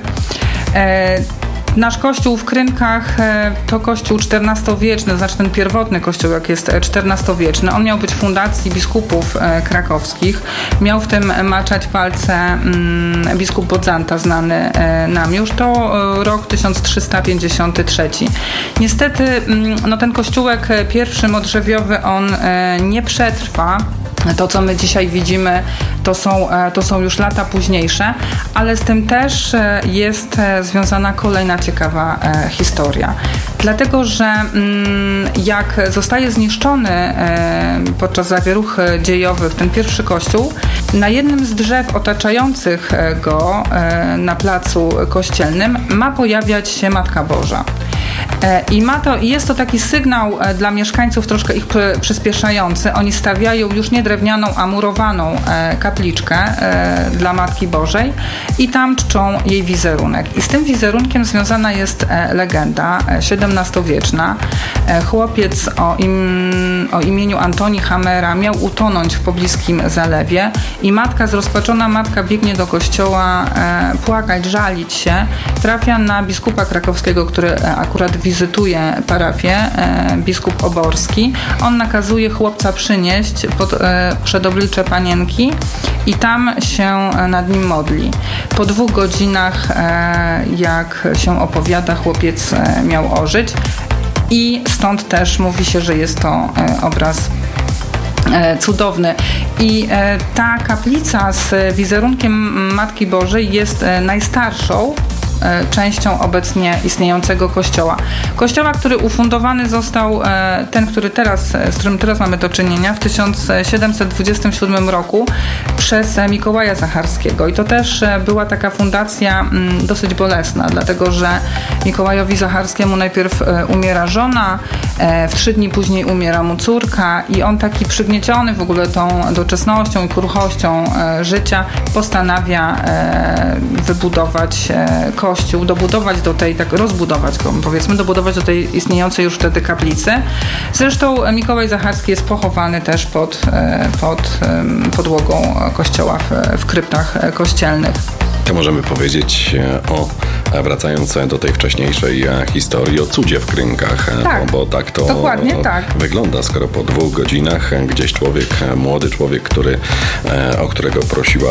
e, nasz kościół w Krynkach to kościół czternastowieczny, znaczy ten pierwotny kościół, jak jest czternastowieczny. On miał być w fundacji biskupów krakowskich. Miał w tym maczać palce mm, biskup Bodzanta, znany nam już. To rok tysiąc trzysta pięćdziesiąty trzeci. Niestety no, ten kościółek pierwszy modrzewiowy, on nie przetrwa. To, co my dzisiaj widzimy, to są, to są już lata późniejsze, ale z tym też jest związana kolejna ciekawa historia. Dlatego, że jak zostaje zniszczony podczas zawieruch dziejowych ten pierwszy kościół, na jednym z drzew otaczających go na placu kościelnym ma pojawiać się Matka Boża. I ma to, jest to taki sygnał dla mieszkańców troszkę ich przyspieszający. Oni stawiają już nie drewnianą, a murowaną kapliczkę dla Matki Bożej i tam czczą jej wizerunek. I z tym wizerunkiem związana jest legenda siedemnastowieczna. Chłopiec o, im, o imieniu Antoni Hamera miał utonąć w pobliskim zalewie i matka, zrozpaczona matka biegnie do kościoła płakać, żalić się. Trafia na biskupa krakowskiego, który akurat wizytuje parafię, biskup Oborski. On nakazuje chłopca przynieść pod, przed oblicze panienki i tam się nad nim modli. Po dwóch godzinach, jak się opowiada, chłopiec miał ożyć i stąd też mówi się, że jest to obraz cudowny. I ta kaplica z wizerunkiem Matki Bożej jest najstarszą częścią obecnie istniejącego kościoła. Kościoła, który ufundowany został, ten, który teraz, z którym teraz mamy do czynienia, w tysiąc siedemset dwudziestym siódmym roku przez Mikołaja Zacharskiego. I to też była taka fundacja dosyć bolesna, dlatego że Mikołajowi Zacharskiemu najpierw umiera żona, w trzy dni później umiera mu córka i on taki przygnieciony w ogóle tą doczesnością i kruchością życia postanawia wybudować kościół, dobudować do tej, tak rozbudować go, powiedzmy, dobudować do tej istniejącej już wtedy kaplicy. Zresztą Mikołaj Zacharski jest pochowany też pod, pod podłogą kościoła w, w kryptach kościelnych. To możemy powiedzieć o, wracając do tej wcześniejszej historii, o cudzie w Krynkach, tak, bo, bo tak to dokładnie tak wygląda, skoro po dwóch godzinach gdzieś człowiek, młody człowiek, który, o którego prosiła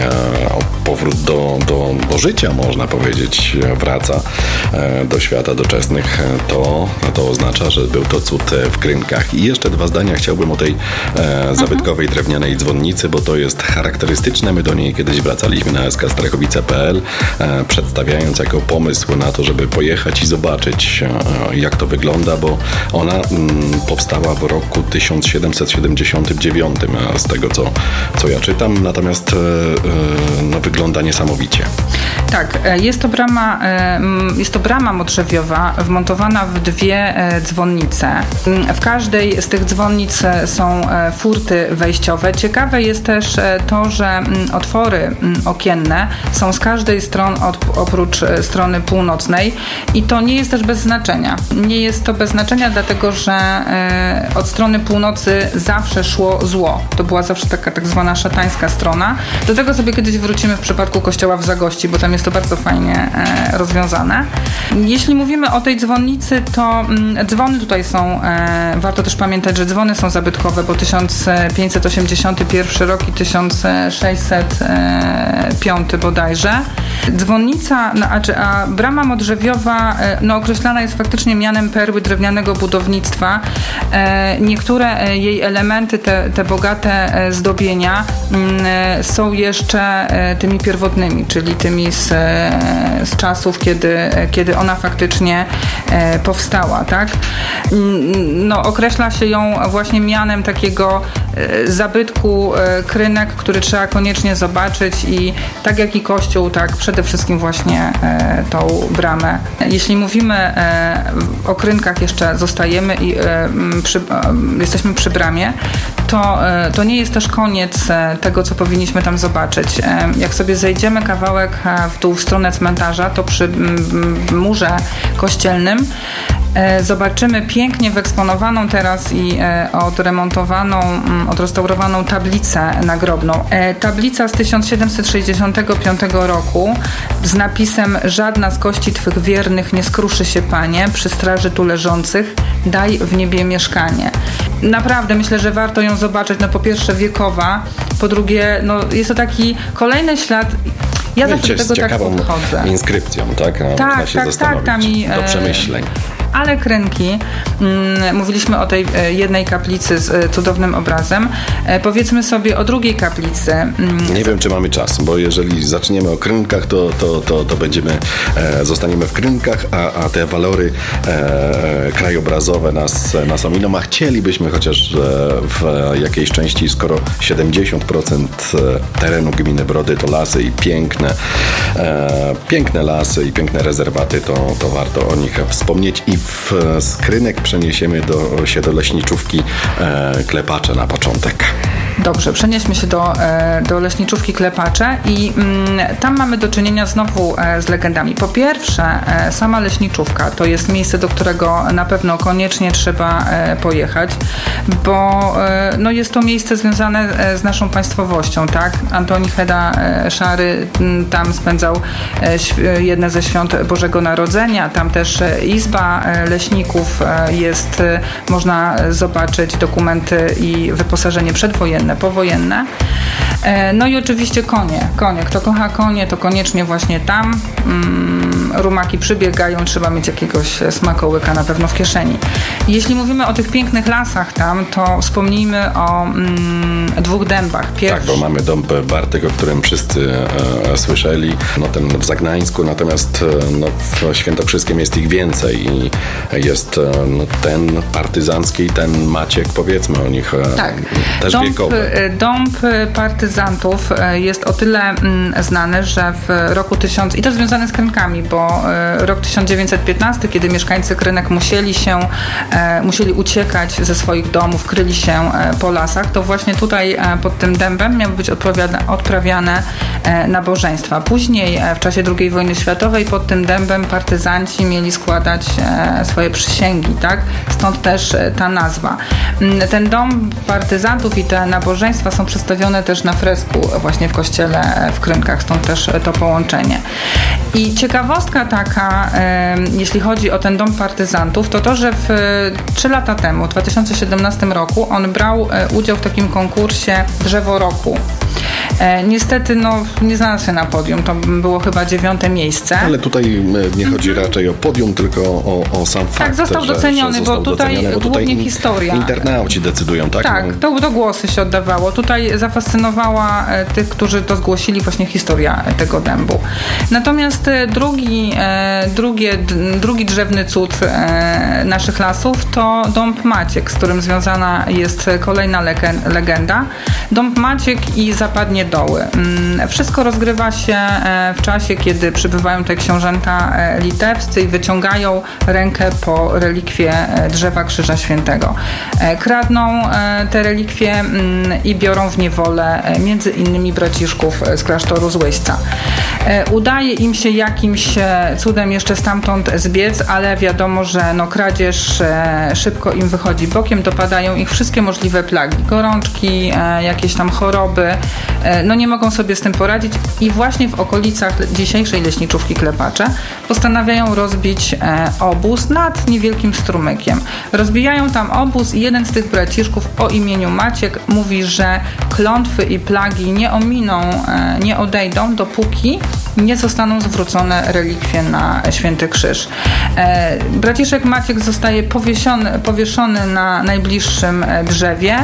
o powrót do, do, do życia, można powiedzieć, wraca do świata doczesnych, to, to oznacza, że był to cud w Krynkach. I jeszcze dwa zdania chciałbym o tej zabytkowej drewnianej dzwonnicy, bo to jest charakterystyczne. My do niej kiedyś wracaliśmy na S K Strachowice krakowce kropka p l, e, przedstawiając jako pomysł na to, żeby pojechać i zobaczyć, e, jak to wygląda, bo ona m, powstała w roku tysiąc siedemset siedemdziesiątym dziewiątym, a z tego, co, co ja czytam, natomiast e, e, no, wygląda niesamowicie. Tak, jest to brama, jest to brama modrzewiowa wmontowana w dwie dzwonnice. W każdej z tych dzwonnic są furty wejściowe. Ciekawe jest też to, że otwory okienne są z każdej strony oprócz strony północnej i to nie jest też bez znaczenia. Nie jest to bez znaczenia, dlatego że od strony północy zawsze szło zło. To była zawsze taka tak zwana szatańska strona. Do tego sobie kiedyś wrócimy w przypadku kościoła w Zagości, bo tam jest to bardzo fajnie e, rozwiązane. Jeśli mówimy o tej dzwonnicy, to mm, dzwony tutaj są, e, warto też pamiętać, że dzwony są zabytkowe, bo tysiąc pięćset osiemdziesiąty pierwszy rok i tysiąc sześćset piąty bodajże. Dzwonnica, no, a, a brama modrzewiowa e, no, określana jest faktycznie mianem perły drewnianego budownictwa. E, niektóre jej elementy, te, te bogate zdobienia m, są jeszcze e, tymi pierwotnymi, czyli tymi z, z czasów, kiedy, kiedy ona faktycznie e, powstała, tak? No, określa się ją właśnie mianem takiego e, zabytku e, Krynek, który trzeba koniecznie zobaczyć i tak jak i kościół, tak przede wszystkim właśnie e, tą bramę. Jeśli mówimy e, o Krynkach, jeszcze zostajemy i e, przy, e, jesteśmy przy bramie, to, e, to nie jest też koniec e, tego, co powinniśmy tam zobaczyć. E, jak sobie zejdziemy kawałek w dół w stronę cmentarza, to przy murze kościelnym e, zobaczymy pięknie wyeksponowaną teraz i e, odremontowaną, m, odrestaurowaną tablicę nagrobną. E, tablica z tysiąc siedemset sześćdziesiątego piątego roku z napisem: żadna z kości Twych wiernych nie skruszy się, Panie, przy straży tu leżących, daj w niebie mieszkanie. Naprawdę myślę, że warto ją zobaczyć. No po pierwsze wiekowa, po drugie no jest to taki kolejny ślad. Ja zawsze do tego tak podchodzę. Inskrypcją, tak? No, tak, można się tak, zastanowić. tak, tam i, do przemyśleń. ale Krynki, mm, mówiliśmy o tej jednej kaplicy z cudownym obrazem, e, powiedzmy sobie o drugiej kaplicy. Mm. Nie wiem, czy mamy czas, bo jeżeli zaczniemy o Krynkach, to, to, to, to będziemy, e, zostaniemy w Krynkach, a, a te walory e, krajobrazowe nas, nas ominą, a chcielibyśmy chociaż e, w jakiejś części, skoro siedemdziesiąt procent terenu gminy Brody to lasy i piękne, e, piękne lasy i piękne rezerwaty, to, to warto o nich wspomnieć i w, z Krynek przeniesiemy do, się do leśniczówki e, Klepacze na początek. Dobrze, przenieśmy się do, do leśniczówki Klepacze i mm, tam mamy do czynienia znowu z legendami. Po pierwsze, sama leśniczówka to jest miejsce, do którego na pewno koniecznie trzeba pojechać, bo no, jest to miejsce związane z naszą państwowością, tak? Antoni Heda Szary tam spędzał jedne ze świąt Bożego Narodzenia, tam też Izba Leśników jest, można zobaczyć dokumenty i wyposażenie przedwojenne, powojenne. No i oczywiście konie. Konie. Kto kocha konie, to koniecznie właśnie tam. Mm, rumaki przybiegają, trzeba mieć jakiegoś smakołyka na pewno w kieszeni. Jeśli mówimy o tych pięknych lasach tam, to wspomnijmy o mm, dwóch dębach. Pierwszy... Tak, bo mamy dąb Bartek, o którym wszyscy e, słyszeli, no ten w Zagnańsku, natomiast no, w Świętokrzyskiem jest ich więcej i jest no, ten partyzancki, ten Maciek, powiedzmy o nich, e, tak. też dąb, wiekowy. Dąb partyzantów jest o tyle mm, znany, że w roku tysiąc... i też związany z Krynkami, bo e, rok tysiąc dziewięćset piętnasty, kiedy mieszkańcy Krynek musieli się, e, musieli uciekać ze swoich domów, kryli się e, po lasach, to właśnie tutaj e, pod tym dębem miały być odprawiane, odprawiane e, nabożeństwa. Później e, w czasie drugiej wojny światowej pod tym dębem partyzanci mieli składać e, swoje przysięgi, tak? Stąd też e, ta nazwa. Ten dom partyzantów i te nabożeństwa są przedstawione też na fresku właśnie w kościele w Krynkach, stąd też to połączenie. I ciekawostka taka, e, jeśli chodzi o ten dom partyzantów, to to, że w trzy lata temu, w dwa tysiące siedemnastym roku, on brał e, udział w takim konkursie Drzewo Roku. E, niestety no, nie znalazł się na podium, to było chyba dziewiąte miejsce. Ale tutaj nie chodzi mm-hmm. raczej o podium, tylko o, o sam fakt, tak, został że, doceniony, że został bo tutaj doceniony, bo głównie tutaj historia. Internauci decydują, tak? Tak, to, to głosy się oddawało. Tutaj zafascynowała e, tych, którzy to zgłosili, właśnie historia tego dębu. Natomiast e, drugi, e, drugie, d, drugi drzewny cud e, naszych lasów to dąb Maciek, z którym związana jest kolejna legenda. Dąb Maciek i Zapadnie Doły. Wszystko rozgrywa się w czasie, kiedy przybywają tutaj książęta litewscy i wyciągają rękę po relikwie drzewa Krzyża Świętego. Kradną te relikwie i biorą w niewolę między innymi braciszków z klasztoru z Łyśca. Udaje im się jakimś cudem jeszcze stamtąd zbiec, ale wiadomo, że no, kradzież szybko im wychodzi bokiem, dopadają ich wszystkie możliwe plagi, gorączki, jakieś tam choroby, no nie mogą sobie z tym poradzić i właśnie w okolicach dzisiejszej leśniczówki Klepacze postanawiają rozbić obóz nad niewielkim strumykiem. Rozbijają tam obóz i jeden z tych braciszków o imieniu Maciek mówi, że klątwy i plagi nie ominą, nie odejdą, dopóki nie zostaną zwrócone relikwie na Święty Krzyż. Braciszek Maciek zostaje powieszony, powieszony na najbliższym drzewie.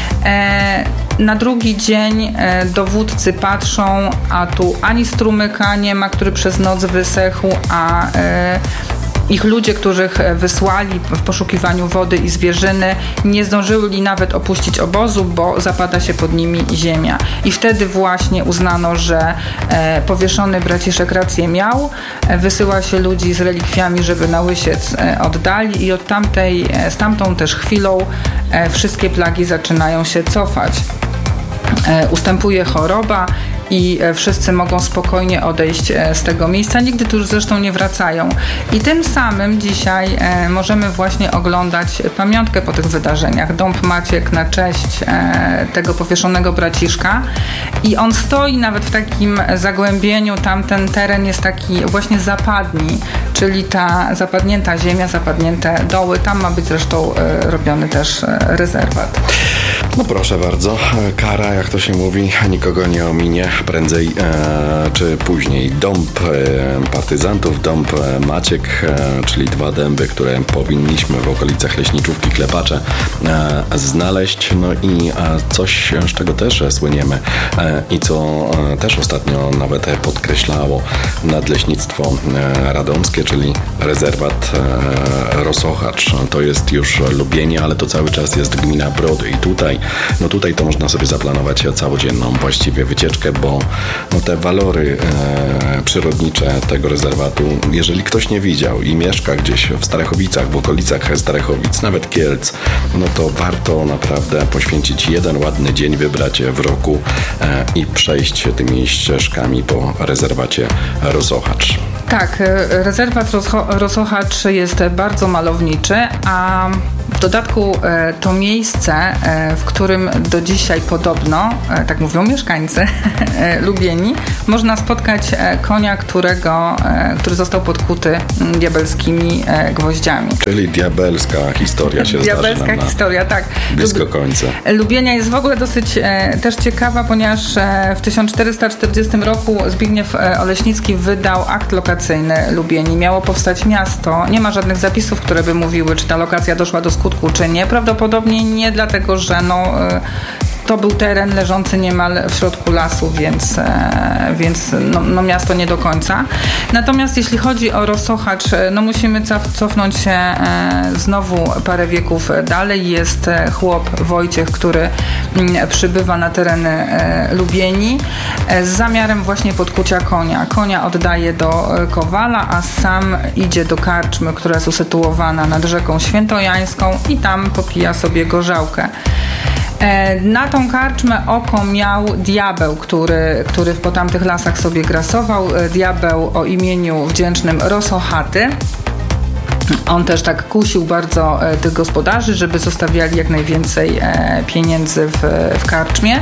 Na drugi dzień dowódcy patrzą, a tu ani strumyka nie ma, który przez noc wysechł, a ich ludzie, których wysłali w poszukiwaniu wody i zwierzyny, nie zdążyli nawet opuścić obozu, bo zapada się pod nimi ziemia. I wtedy właśnie uznano, że powieszony braciszek rację miał. Wysyła się ludzi z relikwiami, żeby na Łysiec oddali i od tamtej, z tamtą też chwilą wszystkie plagi zaczynają się cofać. Ustępuje choroba i wszyscy mogą spokojnie odejść z tego miejsca. Nigdy tu już zresztą nie wracają. I tym samym dzisiaj możemy właśnie oglądać pamiątkę po tych wydarzeniach. Dąb Maciek na cześć tego powieszonego braciszka. I on stoi nawet w takim zagłębieniu. Tamten teren jest taki właśnie zapadni. czyli ta zapadnięta ziemia, zapadnięte doły. Tam ma być zresztą robiony też rezerwat. No proszę bardzo, kara, jak to się mówi, nikogo nie ominie, prędzej e, czy później. Dąb e, partyzantów, dąb e, Maciek, e, czyli dwa dęby, które powinniśmy w okolicach Leśniczówki, Klepacze e, znaleźć. No i e, coś, z czego też słyniemy e, i co e, też ostatnio nawet podkreślało Nadleśnictwo e, Radomskie, czyli rezerwat e, Rosochacz. To jest już Lubienie, ale to cały czas jest gmina Brody i tutaj No tutaj to można sobie zaplanować całodzienną właściwie wycieczkę, bo no te walory e, przyrodnicze tego rezerwatu, jeżeli ktoś nie widział i mieszka gdzieś w Starachowicach, w okolicach Starechowic, nawet Kielc, no to warto naprawdę poświęcić jeden ładny dzień, wybrać w roku e, i przejść tymi ścieżkami po rezerwacie Rosochacz. Tak, rezerwat Rosochacz jest bardzo malowniczy, a w dodatku to miejsce, w którym do dzisiaj podobno, tak mówią mieszkańcy Lubieni, można spotkać konia, którego, który został podkuty diabelskimi gwoździami. Czyli diabelska historia się zdarzy. Diabelska historia, tak. Blisko końca. Lubienia jest w ogóle dosyć też ciekawa, ponieważ w tysiąc czterysta czterdziestym roku Zbigniew Oleśnicki wydał akt lokacyjny Lubieni. Miało powstać miasto. Nie ma żadnych zapisów, które by mówiły, czy ta lokacja doszła do skutku, czy nie. Prawdopodobnie nie, dlatego że no, to był teren leżący niemal w środku lasu, więc, więc no, no miasto nie do końca. Natomiast jeśli chodzi o Rosochacz, no musimy cofnąć się znowu parę wieków dalej. Jest chłop Wojciech, który przybywa na tereny Lubieni z zamiarem właśnie podkucia konia. Konia oddaje do kowala, a sam idzie do karczmy, która jest usytuowana nad rzeką Świętojańską i tam popija sobie gorzałkę. Na tą karczmę oko miał diabeł, który, który po tamtych lasach sobie grasował. Diabeł o imieniu wdzięcznym Rosochaty. On też tak kusił bardzo tych gospodarzy, żeby zostawiali jak najwięcej pieniędzy w, w karczmie.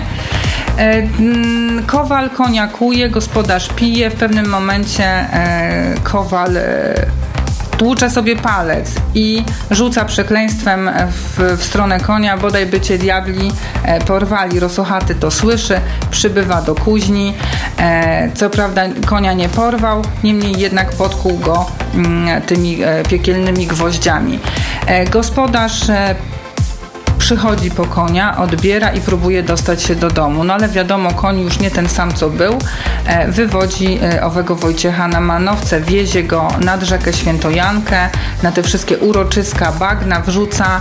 Kowal konia kuje, gospodarz pije. W pewnym momencie kowal tłucze sobie palec i rzuca przekleństwem w, w stronę konia, bodaj by cię diabli e, porwali. Rosochaty to słyszy, przybywa do kuźni. E, co prawda konia nie porwał, niemniej jednak podkuł go m, tymi e, piekielnymi gwoździami. E, gospodarz e, przychodzi po konia, odbiera i próbuje dostać się do domu. No ale wiadomo, koń już nie ten sam, co był. Wywodzi owego Wojciecha na manowce, wiezie go nad rzekę Świętojankę, na te wszystkie uroczyska, bagna wrzuca.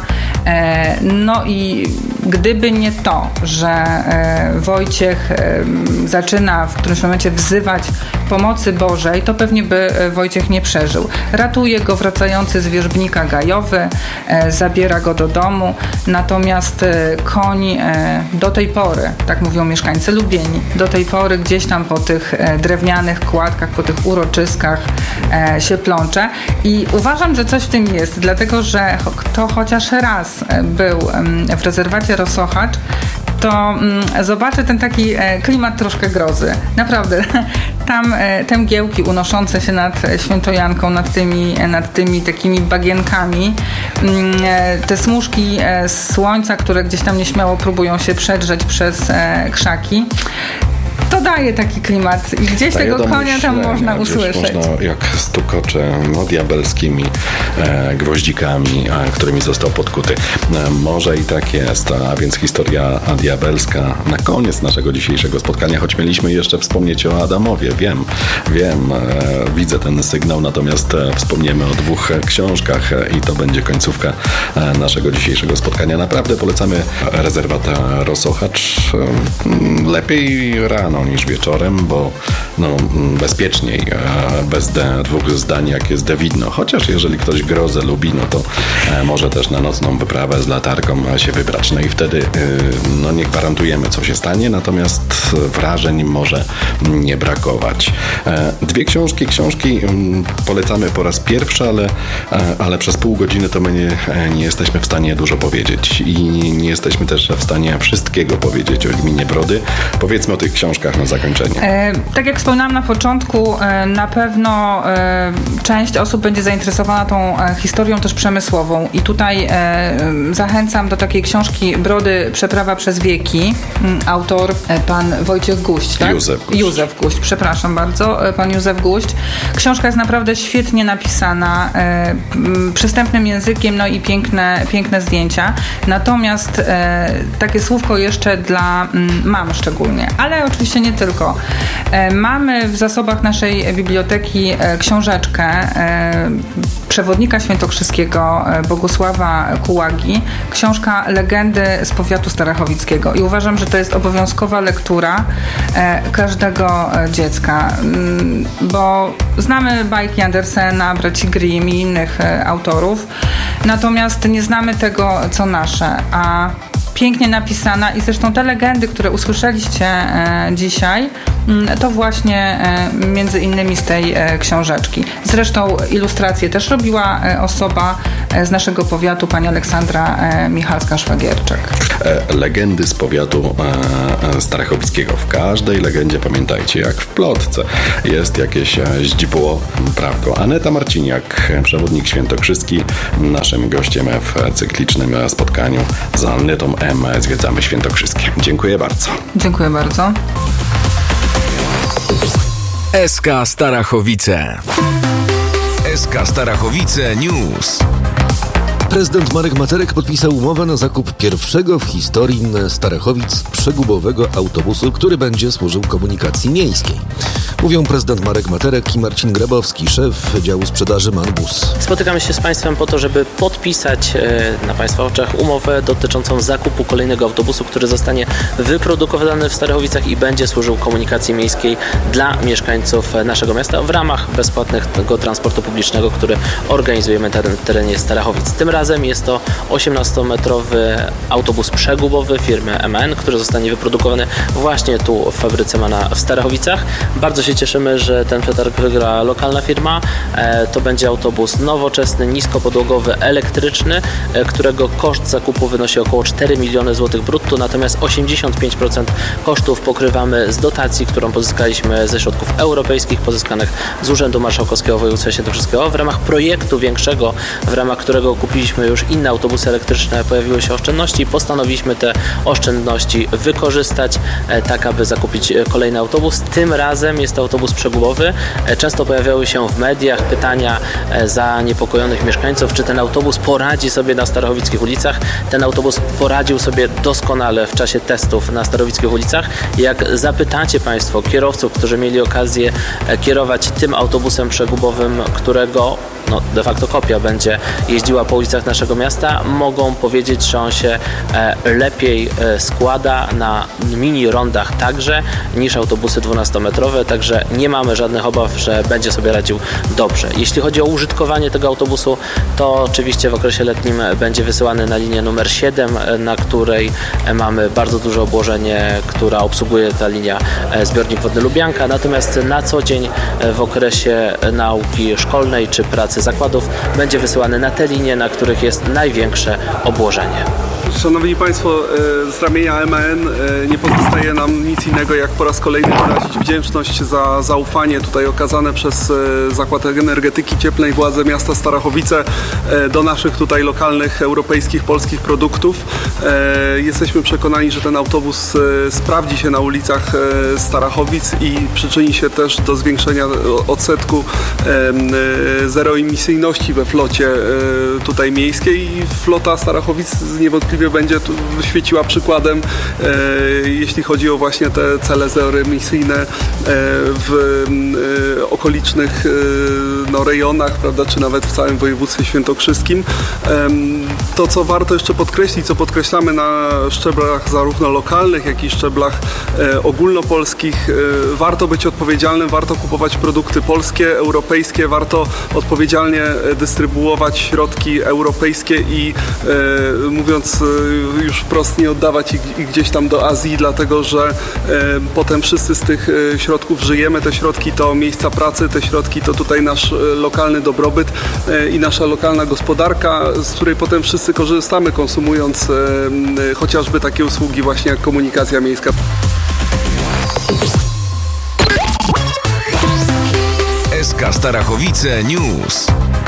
No i gdyby nie to, że Wojciech zaczyna w którymś momencie wzywać pomocy Bożej, to pewnie by Wojciech nie przeżył. Ratuje go wracający z wierzbnika Gajowy, zabiera go do domu. Natomiast koń do tej pory, tak mówią mieszkańcy Lubieni, do tej pory gdzieś tam po tych drewnianych kładkach, po tych uroczyskach się plącze. I uważam, że coś w tym jest, dlatego że kto chociaż raz był w rezerwacie Rosochacz, to zobaczy ten taki klimat troszkę grozy. Naprawdę. Tam te mgiełki unoszące się nad Świętojanką, nad tymi, nad tymi takimi bagienkami, te smużki słońca, które gdzieś tam nieśmiało próbują się przedrzeć przez krzaki. To daje taki klimat i gdzieś daje tego konia tam można usłyszeć. Można jak stukocze no, diabelskimi e, gwoździkami, a, którymi został podkuty. E, może i tak jest, a więc historia diabelska na koniec naszego dzisiejszego spotkania, choć mieliśmy jeszcze wspomnieć o Adamowie. Wiem, wiem, e, widzę ten sygnał, natomiast e, wspomniemy o dwóch książkach e, i to będzie końcówka e, naszego dzisiejszego spotkania. Naprawdę polecamy rezerwat Rosochacz. E, lepiej rano niż wieczorem, bo no, bezpieczniej bez de, dwóch zdań jak jest de widno. Chociaż jeżeli ktoś grozę lubi, no to e, może też na nocną wyprawę z latarką się wybrać. No i wtedy e, no nie gwarantujemy, co się stanie, natomiast wrażeń może nie brakować. E, dwie książki, książki m, polecamy po raz pierwszy, ale, e, ale przez pół godziny to my nie, nie jesteśmy w stanie dużo powiedzieć i nie jesteśmy też w stanie wszystkiego powiedzieć o gminie Brody. Powiedzmy o tych książkach na zakończenie. E, tak jak wspomniałam na początku, e, na pewno e, część osób będzie zainteresowana tą e, historią też przemysłową i tutaj e, zachęcam do takiej książki Brody, Przeprawa przez wieki. Autor e, pan Wojciech Guść, tak? Józef Guść. Józef Guść, przepraszam bardzo, e, pan Józef Guść. Książka jest naprawdę świetnie napisana, e, m, przystępnym językiem, no i piękne, piękne zdjęcia. Natomiast e, takie słówko jeszcze dla m, mam szczególnie, ale oczywiście nie tylko. E, mamy w zasobach naszej biblioteki e, książeczkę e, przewodnika świętokrzyskiego e, Bogusława Kułagi, książka Legendy z powiatu starachowickiego i uważam, że to jest obowiązkowa lektura e, każdego e, dziecka, m, bo znamy bajki Andersena, braci Grimm i innych e, autorów, natomiast nie znamy tego, co nasze, a pięknie napisana i zresztą te legendy, które usłyszeliście e, dzisiaj, m, to właśnie e, między innymi z tej e, książeczki. Zresztą ilustrację też robiła e, osoba e, z naszego powiatu, pani Aleksandra e, Michalska-Szwagierczak. E, legendy z powiatu e, starachowickiego. W każdej legendzie, pamiętajcie, jak w plotce jest jakieś e, źdźbło, prawko. Aneta Marciniak, przewodnik świętokrzyski, naszym gościem w cyklicznym spotkaniu z Anetą M. Zwiedzamy Świętokrzyskie. Dziękuję bardzo. Dziękuję bardzo. S K Starachowice. S K Starachowice News. Prezydent Marek Materek podpisał umowę na zakup pierwszego w historii Starachowic przegubowego autobusu, który będzie służył komunikacji miejskiej. Mówią prezydent Marek Materek i Marcin Grabowski, szef działu sprzedaży MAN-Bus. Spotykamy się z Państwem po to, żeby podpisać na Państwa oczach umowę dotyczącą zakupu kolejnego autobusu, który zostanie wyprodukowany w Starachowicach i będzie służył komunikacji miejskiej dla mieszkańców naszego miasta w ramach bezpłatnego transportu publicznego, który organizujemy na terenie Starachowic. Tym razem jest to osiemnastometrowy autobus przegubowy firmy M A N, który zostanie wyprodukowany właśnie tu w fabryce MAN-a w Starachowicach. Bardzo się cieszymy, że ten przetarg wygra lokalna firma. To będzie autobus nowoczesny, niskopodłogowy, elektryczny, którego koszt zakupu wynosi około cztery miliony złotych brutto, natomiast osiemdziesiąt pięć procent kosztów pokrywamy z dotacji, którą pozyskaliśmy ze środków europejskich, pozyskanych z Urzędu Marszałkowskiego Województwa Świętokrzyskiego w ramach projektu większego, w ramach którego kupiliśmy już inne autobusy elektryczne, pojawiły się oszczędności i postanowiliśmy te oszczędności wykorzystać, tak aby zakupić kolejny autobus. Tym razem jest to autobus przegubowy. Często pojawiały się w mediach pytania zaniepokojonych mieszkańców, czy ten autobus poradzi sobie na starochowickich ulicach. Ten autobus poradził sobie doskonale w czasie testów na starochowickich ulicach. Jak zapytacie Państwo kierowców, którzy mieli okazję kierować tym autobusem przegubowym, którego no, de facto kopia będzie jeździła po ulicach naszego miasta, mogą powiedzieć, że on się lepiej składa na mini rondach także niż autobusy dwunastometrowe, także nie mamy żadnych obaw, że będzie sobie radził dobrze. Jeśli chodzi o użytkowanie tego autobusu, to oczywiście w okresie letnim będzie wysyłany na linię numer siedem, na której mamy bardzo duże obłożenie, która obsługuje ta linia zbiornik wodny Lubianka, natomiast na co dzień w okresie nauki szkolnej czy pracy zakładów będzie wysyłany na te linie, na których jest największe obłożenie. Szanowni Państwo, z ramienia M A N nie pozostaje nam nic innego, jak po raz kolejny wyrazić wdzięczność za zaufanie tutaj okazane przez Zakład Energetyki Cieplnej, władze miasta Starachowice do naszych tutaj lokalnych, europejskich, polskich produktów. Jesteśmy przekonani, że ten autobus sprawdzi się na ulicach Starachowic i przyczyni się też do zwiększenia odsetku zeroemisyjności we flocie tutaj miejskiej i flota Starachowic niewątpliwie będzie tu świeciła przykładem, e, jeśli chodzi o właśnie te cele zeroemisyjne e, w e, okolicznych e, no, rejonach, prawda, czy nawet w całym województwie świętokrzyskim. E, to, co warto jeszcze podkreślić, co podkreślamy na szczeblach zarówno lokalnych, jak i szczeblach e, ogólnopolskich, e, warto być odpowiedzialnym, warto kupować produkty polskie, europejskie, warto odpowiedzialnie dystrybuować środki europejskie i e, mówiąc już wprost nie oddawać ich, ich gdzieś tam do Azji, dlatego że e, potem wszyscy z tych e, środków żyjemy. Te środki to miejsca pracy, te środki to tutaj nasz e, lokalny dobrobyt e, i nasza lokalna gospodarka, z której potem wszyscy korzystamy, konsumując e, e, chociażby takie usługi właśnie jak komunikacja miejska. S K Starachowice News.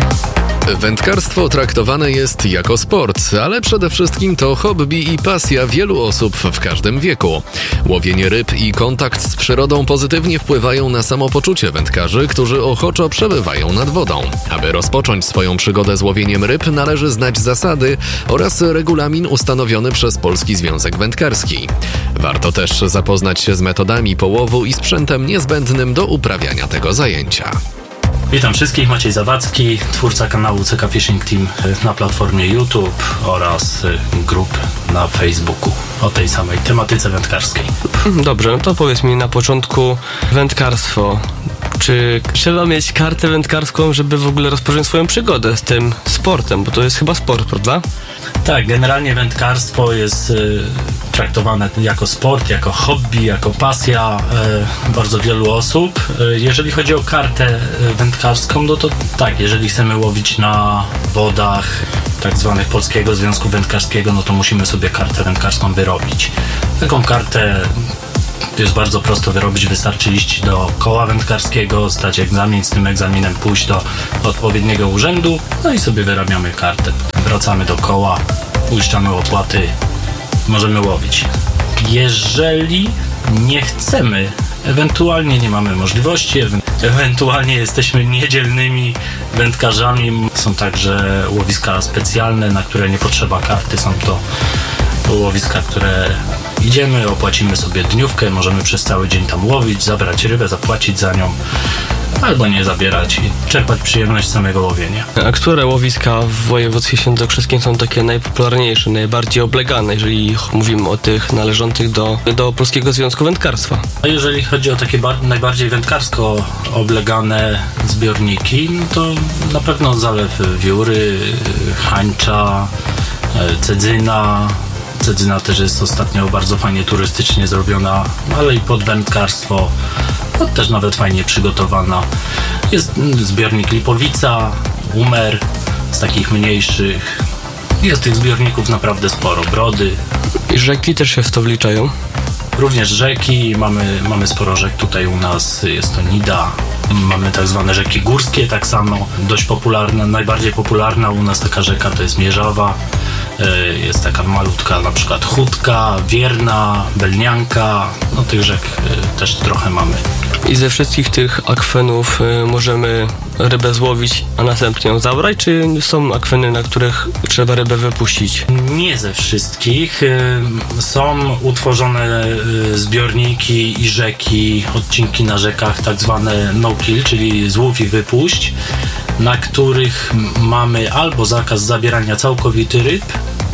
Wędkarstwo traktowane jest jako sport, ale przede wszystkim to hobby i pasja wielu osób w każdym wieku. Łowienie ryb i kontakt z przyrodą pozytywnie wpływają na samopoczucie wędkarzy, którzy ochoczo przebywają nad wodą. Aby rozpocząć swoją przygodę z łowieniem ryb, należy znać zasady oraz regulamin ustanowiony przez Polski Związek Wędkarski. Warto też zapoznać się z metodami połowu i sprzętem niezbędnym do uprawiania tego zajęcia. Witam wszystkich, Maciej Zawadzki, twórca kanału C K Fishing Team na platformie YouTube oraz grup na Facebooku o tej samej tematyce wędkarskiej. Dobrze, no to powiedz mi na początku wędkarstwo. Czy trzeba mieć kartę wędkarską, żeby w ogóle rozpocząć swoją przygodę z tym sportem? Bo to jest chyba sport, prawda? Tak, generalnie wędkarstwo jest y, traktowane jako sport, jako hobby, jako pasja y, bardzo wielu osób. Y, jeżeli chodzi o kartę y, wędkarską, no to tak, jeżeli chcemy łowić na wodach tak zwanych Polskiego Związku Wędkarskiego, no to musimy sobie kartę wędkarską wyrobić. Taką kartę jest bardzo prosto wyrobić, wystarczy iść do koła wędkarskiego, zdać egzamin, z tym egzaminem pójść do odpowiedniego urzędu, no i sobie wyrabiamy kartę. Wracamy do koła, uiszczamy opłaty, możemy łowić. Jeżeli nie chcemy, ewentualnie nie mamy możliwości, ewe- ewentualnie jesteśmy niedzielnymi wędkarzami, są także łowiska specjalne, na które nie potrzeba karty, są to łowiska, które idziemy, opłacimy sobie dniówkę, możemy przez cały dzień tam łowić, zabrać rybę, zapłacić za nią, albo nie zabierać i czerpać przyjemność samego łowienia. A które łowiska w województwie świętokrzyskim są takie najpopularniejsze, najbardziej oblegane, jeżeli mówimy o tych należących do, do Polskiego Związku Wędkarstwa? A jeżeli chodzi o takie bar- najbardziej wędkarsko oblegane zbiorniki, no to na pewno Zalew Wióry, Hańcza, Cedzyna. Cedzyna też jest ostatnio bardzo fajnie turystycznie zrobiona, ale i pod wędkarstwo, no też nawet fajnie przygotowana. Jest zbiornik Lipowica, Umer, z takich mniejszych. Jest tych zbiorników naprawdę sporo. Brody. I rzeki też się w to wliczają? Również rzeki, mamy, mamy sporo rzek tutaj u nas, jest to Nida. Mamy tak zwane rzeki górskie, tak samo dość popularna, najbardziej popularna u nas taka rzeka to jest Mierzawa. Jest taka malutka na przykład Chudka, Wierna, Belnianka, no tych rzek też trochę mamy. I ze wszystkich tych akwenów y, możemy rybę złowić, a następnie ją zabrać, czy są akweny, na których trzeba rybę wypuścić? Nie ze wszystkich. Y, są utworzone y, zbiorniki i rzeki, odcinki na rzekach, tak zwane no-kill, czyli złów i wypuść, na których mamy albo zakaz zabierania całkowity ryb,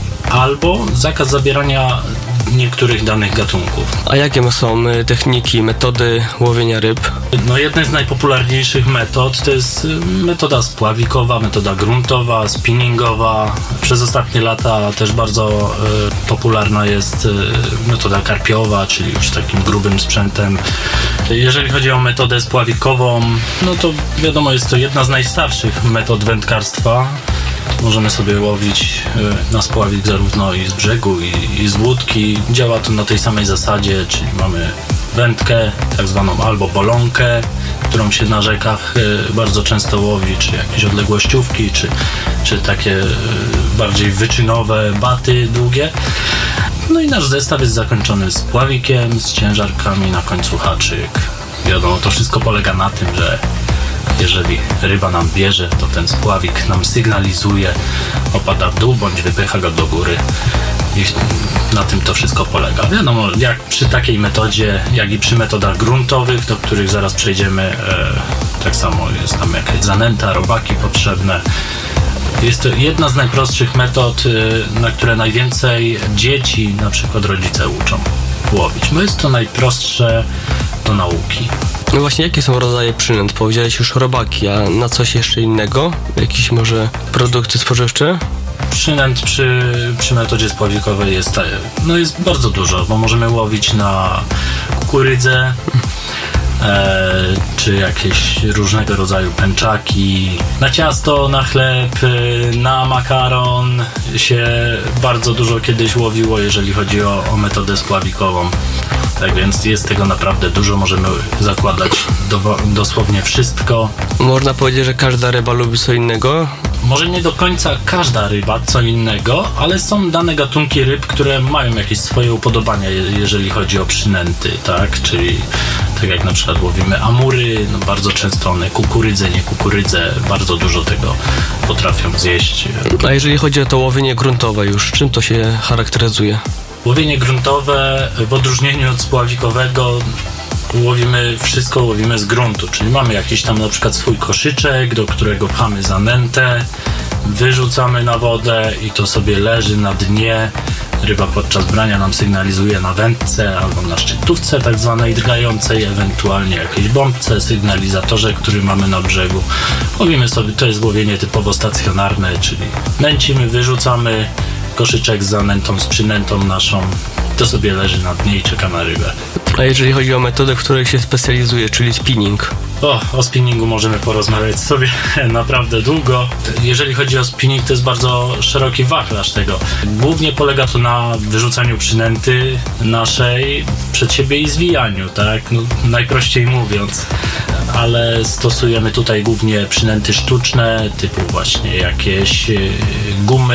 albo zakaz zabierania niektórych danych gatunków. A jakie są techniki, metody łowienia ryb? No jedna z najpopularniejszych metod to jest metoda spławikowa, metoda gruntowa, spinningowa. Przez ostatnie lata też bardzo y, popularna jest y, metoda karpiowa, czyli już takim grubym sprzętem. Jeżeli chodzi o metodę spławikową, no to wiadomo, jest to jedna z najstarszych metod wędkarstwa. Możemy sobie łowić na spławik zarówno i z brzegu, i, i z łódki. Działa to na tej samej zasadzie, czyli mamy wędkę, tak zwaną albo bolonkę, którą się na rzekach bardzo często łowi, czy jakieś odległościówki, czy, czy takie bardziej wyczynowe baty długie. No i nasz zestaw jest zakończony spławikiem, z ciężarkami, na końcu haczyk. Wiadomo, to wszystko polega na tym, że jeżeli ryba nam bierze, to ten spławik nam sygnalizuje, opada w dół bądź wypycha go do góry. I na tym to wszystko polega. Wiadomo, jak przy takiej metodzie, jak i przy metodach gruntowych, do których zaraz przejdziemy, e, tak samo jest tam jakaś zanęta, robaki potrzebne. Jest to jedna z najprostszych metod, e, na które najwięcej dzieci, na przykład rodzice, uczą łowić. Bo jest to najprostsze do nauki. No właśnie, jakie są rodzaje przynęt? Powiedziałeś już robaki, a na coś jeszcze innego? Jakieś może produkty spożywcze? Przynęt przy, przy metodzie spławikowej jest, no jest bardzo dużo, bo możemy łowić na kukurydzę, e, czy jakieś różnego rodzaju pęczaki. Na ciasto, na chleb, na makaron się bardzo dużo kiedyś łowiło, jeżeli chodzi o, o metodę spławikową. Tak więc jest tego naprawdę dużo, możemy zakładać do, dosłownie wszystko. Można powiedzieć, że każda ryba lubi co innego? Może nie do końca każda ryba co innego, ale są dane gatunki ryb, które mają jakieś swoje upodobania, jeżeli chodzi o przynęty, tak? Czyli tak jak na przykład łowimy amury, no bardzo często one kukurydze, nie kukurydze, bardzo dużo tego potrafią zjeść. A jeżeli chodzi o to łowienie gruntowe już, czym to się charakteryzuje? Łowienie gruntowe w odróżnieniu od spławikowego łowimy wszystko, łowimy z gruntu, czyli mamy jakiś tam na przykład swój koszyczek, do którego pchamy zanętę, wyrzucamy na wodę i to sobie leży na dnie. Ryba podczas brania nam sygnalizuje na wędce albo na szczytówce tak zwanej drgającej, ewentualnie jakiejś bombce, sygnalizatorze, który mamy na brzegu. Łowimy sobie, to jest łowienie typowo stacjonarne, czyli nęcimy, wyrzucamy koszyczek z zanętą, z przynętą naszą, to sobie leży na dnie i czeka na rybę. A jeżeli chodzi o metodę, w której się specjalizuje, czyli spinning? O, o spinningu możemy porozmawiać sobie naprawdę długo. Jeżeli chodzi o spinning, to jest bardzo szeroki wachlarz tego. Głównie polega to na wyrzucaniu przynęty naszej przed siebie i zwijaniu, tak? No, najprościej mówiąc. Ale stosujemy tutaj głównie przynęty sztuczne, typu właśnie jakieś gumy,